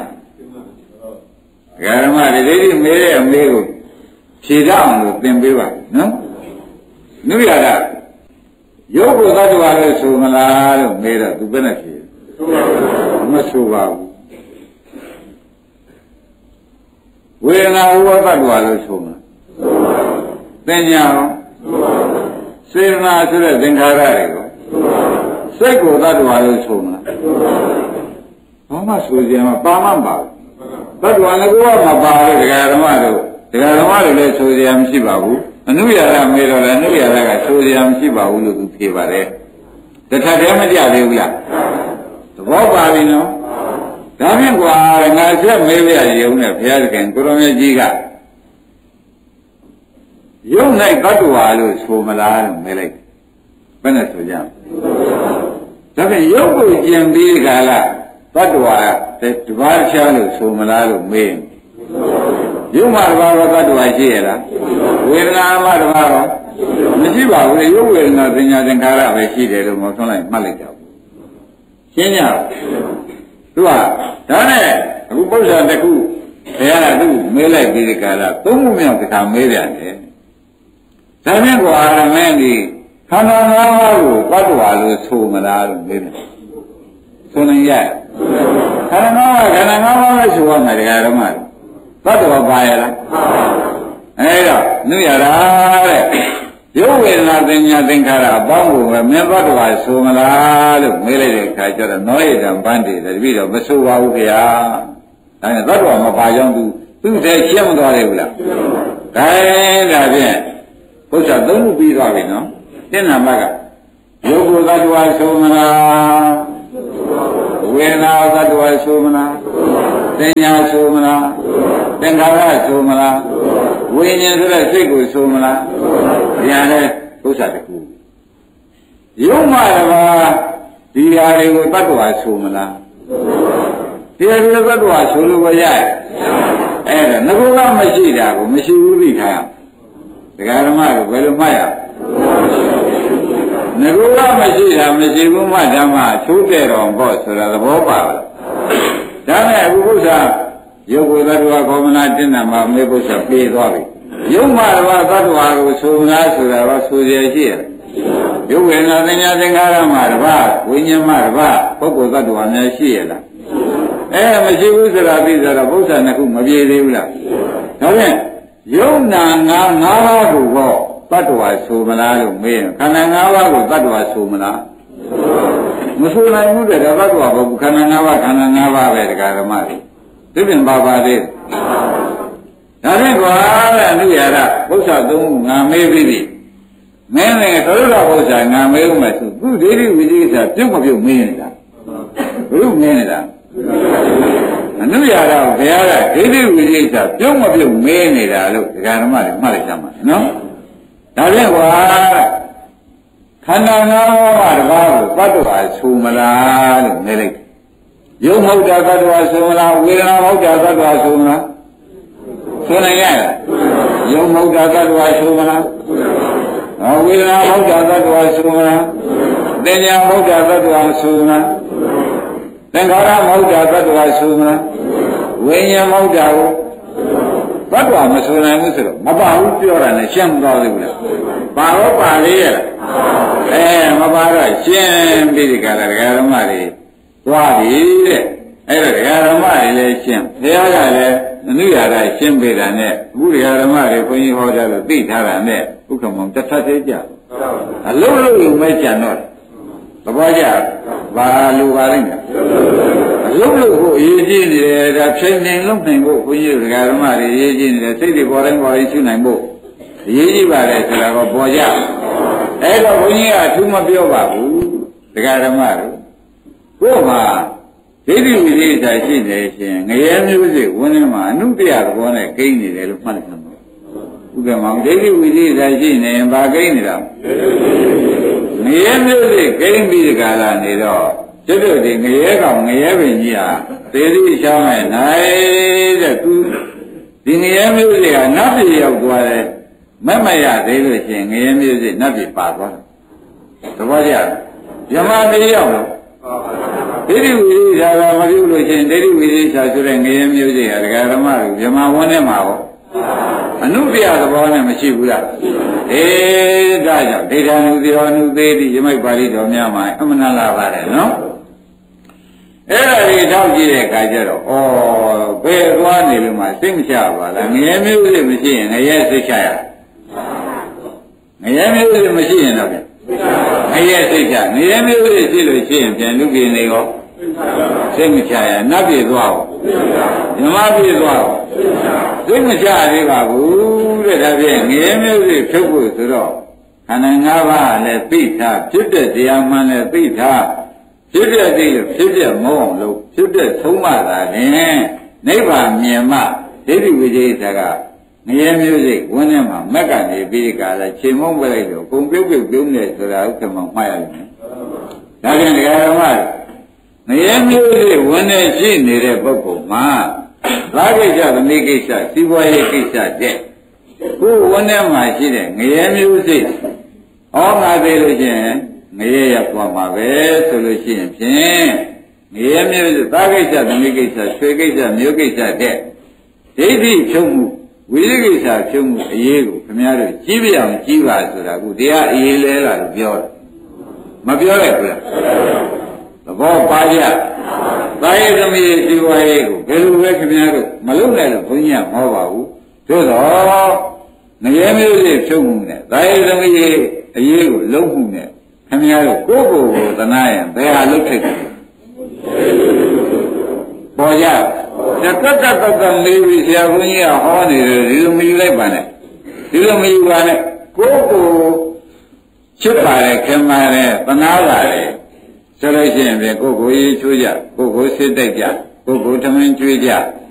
ဓမ္မတွေဒိဋ္ဌိမေးတဲ့အမေးကိုဖြေကြအောင်လို့သင်ပေးပါနော်နုရတာရုပ်ကိုသတ္တဝါလို့ဆိုမလားလို့မေးတော့သူဘယ်နဲ့ဖြေမဆိုပါဘူးဝေဒနာဥပသတ္တဝါလို့ဆိုမလားသင်ညာစေတနာဆိုတဲ့သင်္ခါရတွေကိုစိတ်ကိုသတ္တဝါလို့ဆိုမလားဘာမှဆိုကြမှာပါမှမပါဘူးသတ္တဝါလည်းကိုယ်ကမပါလို့ဒကာဓမ္မတို့လည်းဆိုကြမရှိပါဘူးအနုရာဂမေးတော့လည်းအနုရာဂကဆိုကြမရှိပါဘူးလို့သူဖြေပါတယ်တခါတည်းမကြသေးဘူးလားသဘောပါပြီနော်ဒါဖြင့်ကွာငါဆက်မေးပြရုံနဲ့ဘုရားသခင်ကိုရောင်ရဲ့ကြီးကယုံ၌တတ္တဝါလို့ဆိုမလားလို့မေးလိုက်ဘယ်နဲ့ဆိုကြဒါဖြင့်ယုတ်ကိုကျင်ပြီးခါလားတတ္တဝါတပါးချားလို့ဆိုမလားလို့မေးယုံမှာတပါးတော့တတ္တဝါရှိရလားဝဝေဒနာမှတပါးတော့မရှိပါဘူးလေရုပ်ဝေဒနာသင်ညာသင်္ခါရပဲရှိတယ်လို့မဆုံးလိုက်မှတ်လိုက်တော့ရှင်းကြသူကဒါနဲ့အခုပု္ပ္ပာတစ်ခုဘုရားကသူ့မေးလိုက်ပြီးဒီကလာသုံးခုမြောက်တစ်ခါမေးပြန်တယ်ဒါနဲ့ကွာရမင်းဒီခန္ဓာ၅ပါးကိုတ attva လို့ဆိုမလားလို့မေးတယ်ဆိုနေရခန္ဓာ၅ပါးပဲဆိုရမယ်တရားဓမ္မတ attva ပါရလားအဲ့တော့နုရတာတဲ့ရုပ်ဝေဒနာသင်ညာသင်္ခါရအပေါင်းကိုပဲမင်းတ attva ဆိုမလားလို့မေးလိုက်တဲ့အခါကျတော့နောဧတံပန်းတည်တယ်တပည့်တော်မဆိုပါဘူးခင်ဗျာဒါနဲ့တ attva မပါကြောင်းသူ့တဲ့ရှင်းမသွားရဘူးလားဒါဒါဖြင့်ဘုရားသုံးခုပြီးသွားပြီနော်တင်နာမကယုတ်ကိုတ attva ဆိုမလားဝေဒနာတ attva ဆိုမလားသင်ညာဆိုမလားသင်္ခါရဆိုမလားဝိညာဉ်ဆိုတဲ့စိတ်ကိုဆိုမလားဉာဏ်နဲ့ဘုရားတခုယုံမှတပါဒီဟာတွေကိုတ attva ဆိုမလားဒီဟာတွေတ attva ဆိုလို့ပဲရတယ်အဲ့ဒါငါကမရှိတာကိုမရှိဘူးသိထားရဒကာဓမ္မကိုဘယ်လိုမှတ်ရငါကမရှိတာမရှိဘူးမှဓမ္မချိုးတဲ့တော်ပေါ့ဆိုတာသဘောပါလားဒါနဲ့အခုဘုရားယုတ်ကိုတ attva ခေါ်မလားတင်နာမှာမေဘုရားပြေးသွားပြီယုတ်မှတပါတ attva ကိုဆိုမလားဆိုတာတော့ဆိုရရှိရယုတ်ဝေဒနာသင်ညာသင်္ခါရမှာတပါဝိညာဉ်မှာတပါပုဂ္ဂိုလ်တ attva များရှိရလားမရှိဘူးဆိုတာသိကြတော့ဘုရားနှစ်ခုမပြေသေးဘူးလားဒါဖြင့်ယုံနာ၅ပါးကိုတော့တ attva ဆိုမလားလို့မေးရင်ခန္ဓာ၅ပါးကိုတ attva ဆိုမလားမဆိုနိုင်ဘူးတဲ့တ attva ဘုခန္ဓာ၅ပါးခန္ဓာ၅ပါးပဲတရားဓမ္မတွေသိပြန်ပါပါသေးဒါဖြင့်ကွာတဲ့အနုရာရဘုရားသုံးခုငါမေးပြီးပြီမင်းလည်းသောတာဘုရားငါမေးဦးမယ်သူဒိဋ္ဌိဝိသိကိစ္စပြုတ်မပြုတ်မေးနေတာဘုရုမင်းနေတာအနုရာရဘုရားကဒိဋ္ဌိဝိသိကိစ္စပြုတ်မပြုတ်မေးနေတာလို့ဒကာဓမ္မတွေမှတ်လိုက်ကြမှာနော်ဒါဖြင့်ကွာခန္ဓာ၅ပါးတပါးကိုတ attva ဆိုမလားလို့မေးလိုက်ယုံမဟုတ်တာတ attva ဆိုမလားဝေဒနာမဟုတ်တာတ attva ဆိုမလားဆိုနိုင်ရလားယုံမဟုတ်တာတ attva ဆိုမလားဝေဒနာမဟုတ်တာတ attva ဆိုမလားသင်ညာမဟုတ်တာတ attva ဆိုမလားသင်္ခါရမဟုတ်တာတ attva ဆိုမလားဝိညာဉ်မဟုတ်တာကိုတ attva မဆိုနိုင်ဘူးဆိုတော့မပါဘူးပြောတာနဲ့ရှင်းမသွားဘူးလားပါတော့ပါလေရလားမပါတော့ရှင်းပြီးဒီကရဒကာဓမ္မတွေသွားပြီတဲ့အဲ့တော့ဒကာဓမ္မတွေလည်းရှင်းဘုရားကလည်းအနုရာရရှင်းပေးတာနဲ့အခုဒကာဓမ္မတွေဘုန်းကြီးဟောကြလို့သိထားတာနဲ့ဥက္ကမောင်တစ်ထပ်သေးကြအလုံးလုံးမဲ့ကြံတော့သဘောကျဘာလိုပါလိမ့်မယ်အလုံးလုံးကိုအရေးကြီးနေတယ်ဒါဖြိနေလုံးနိုင်ဖို့ဘုန်းကြီးဒကာဓမ္မတွေအရေးကြီးနေတယ်စိတ်တွေပေါ်တိုင်းပေါ်တိုင်းရှုနိုင်ဖို့အရေးကြီးပါတယ်ဆိုတာကပေါ်ကြအဲ့တော့ဘုန်းကြီးကအထူးမပြောပါဘူးဒကာဓမ္မတို့ကိုယ်မှာဒိဋ္ဌိဝိသေသရှိနေရှင်ငရဲမျိုးစိဝင်းထဲမှာအနုတ္တရသဘောနဲ့ကိန်းနေတယ်လို့မှတ်လိုက်ပါဥက္ကမောင်ဒိဋ္ဌိဝိသေသရှိနေရင်ဘာကိန်းနေတာငရဲမျိုးစိကိန်းပြီးဒီကလာနေတော့ကျွတ်တို့ဒီငရဲကောင်ငရဲပင်ကြီးဟာသေတိရှောင်းနဲ့နိုင်တဲ့သူဒီငရဲမျိုးစိကနတ်ပြည်ရောက်သွားတယ်မမရသေးလို့ရှင်ငရဲမျိုးစိနတ်ပြည်ပါသွားတယ်သဘောကျဗြဟ္မာပြည်ရောက်တော့ဒိဋ္ဌိဝိသေသကမပြုလို့ရှင်ဒိဋ္ဌိဝိသေသဆိုတဲ့ငရဲမျိုးစိဟာဒကာဓမ္မတို့ဗြဟ္မာဝန်းထဲမှာဟောအနုတ္တရသဘောနဲ့မရှိဘူးလားဒါကြောင့်ဒိဋ္ဌာနုသေရောနုသေတိယမိတ်ပါဠိတော်များမှာအမှန်လားပါတယ်နော်အဲ့ဒါတွေထောက်ကြည့်တဲ့အခါကျတော့ဘယ်သွားနေလို့မှစိတ်မချပါလားငရဲမျိုးစိမရှိရင်ငရဲစိတ်ချရငရဲမျိုးစိမရှိရင်တော့ငရဲစိတ်ချငရဲမျိုးစိရှိလို့ရှိရင်ပြန်လူပြင်းနေရောစိတ်မချရနတ်ပြေသွားရောဓမ္မပြေသွားရောစိတ်မချသေးပါဘူးတဲ့ဒါဖြင့်ငရဲမျိုးစိဖြုတ်ဖို့ဆိုတော့ခန္ဓာ၅ပါးလည်းသိထားဖြစ်တဲ့တရားမှန်လည်းသိထားဖြစ်တဲ့သိလို့ဖြစ်တဲ့မဟုတ်အောင်လို့ဖြစ်တဲ့သုံးမှသာလင်နိဗ္ဗာန်မြင်မှဒိဋ္ဌိဝိသေသကငရဲမျိုးစိဝန်းထဲမှာမက်ကနေပြီးဒီကလာချိန်မုံပြလိုက်တော့ကုန်ပြုတ်ပြုတ်နေဆိုတာဥက္ကမမှားရလိမ့်မယ်ဒါပြန်ဒကာဓမ္မငရဲမျိုးစိဝန်းထဲရှိနေတဲ့ပုဂ္ဂိုလ်မှာသာကိစ္စသမီးကိစ္စစီးပွားရေးကိစ္စတဲ့ကိုယ်ဝန်းထဲမှာရှိတဲ့ငရဲမျိုးစိတ်ဩငါသေးလို့ရှိရင်ငရဲရပွားမှာပဲဆိုလို့ရှိရင်ဖြင့်ငရဲမျိုးစိတ်သားကိစ္စသမီးကိစ္စဆွေကိစ္စမျိုးကိစ္စတဲ့ဒိဋ္ဌိဖြုံးမှုဝိသိကိစ္စဖြုံးမှုအရေးကိုခင်ဗျားတို့ကြီးပြအောင်ကြီးပါဆိုတာကတရားအရေးလဲလာလို့ပြောတယ်မပြောလိုက်ဘူးလားသဘောပါကြသာယသမီးဒီဝါရေးကိုဘယ်လိုပဲခင်ဗျားတို့မလုပ်နိုင်လို့ဘုန်းကြီးကမဟောပါဘူးသို့တော့ငရဲမျိုးစိတ်ဖြုံးမှုနဲ့သာယသမီးအရေးကိုလုံးမှုနဲ့ခင်ဗျားတို့ကိုယ့်ကိုယ်ကိုသနာရင်ဘယ်ဟာလုပ်ထိုက်တယ်ပေါ်ကြတက်ကမေးပြီးဆရာဘုန်းကြီးကဟောနေတယ်ဒီလိုမယူလိုက်ပါနဲ့ဒီလိုမယူပါနဲ့ကိုယ့်ကိုချစ်ပါတယ်ခင်ပါတယ်သနာပါတယ်ဆိုလို့ရှိရင်ပြန်ကိုယ့်ကိုရေးချိုးကြကိုယ့်ကိုစိတ်တိုက်ကြကိုယ့်ကိုထမင်းကျွေးကြ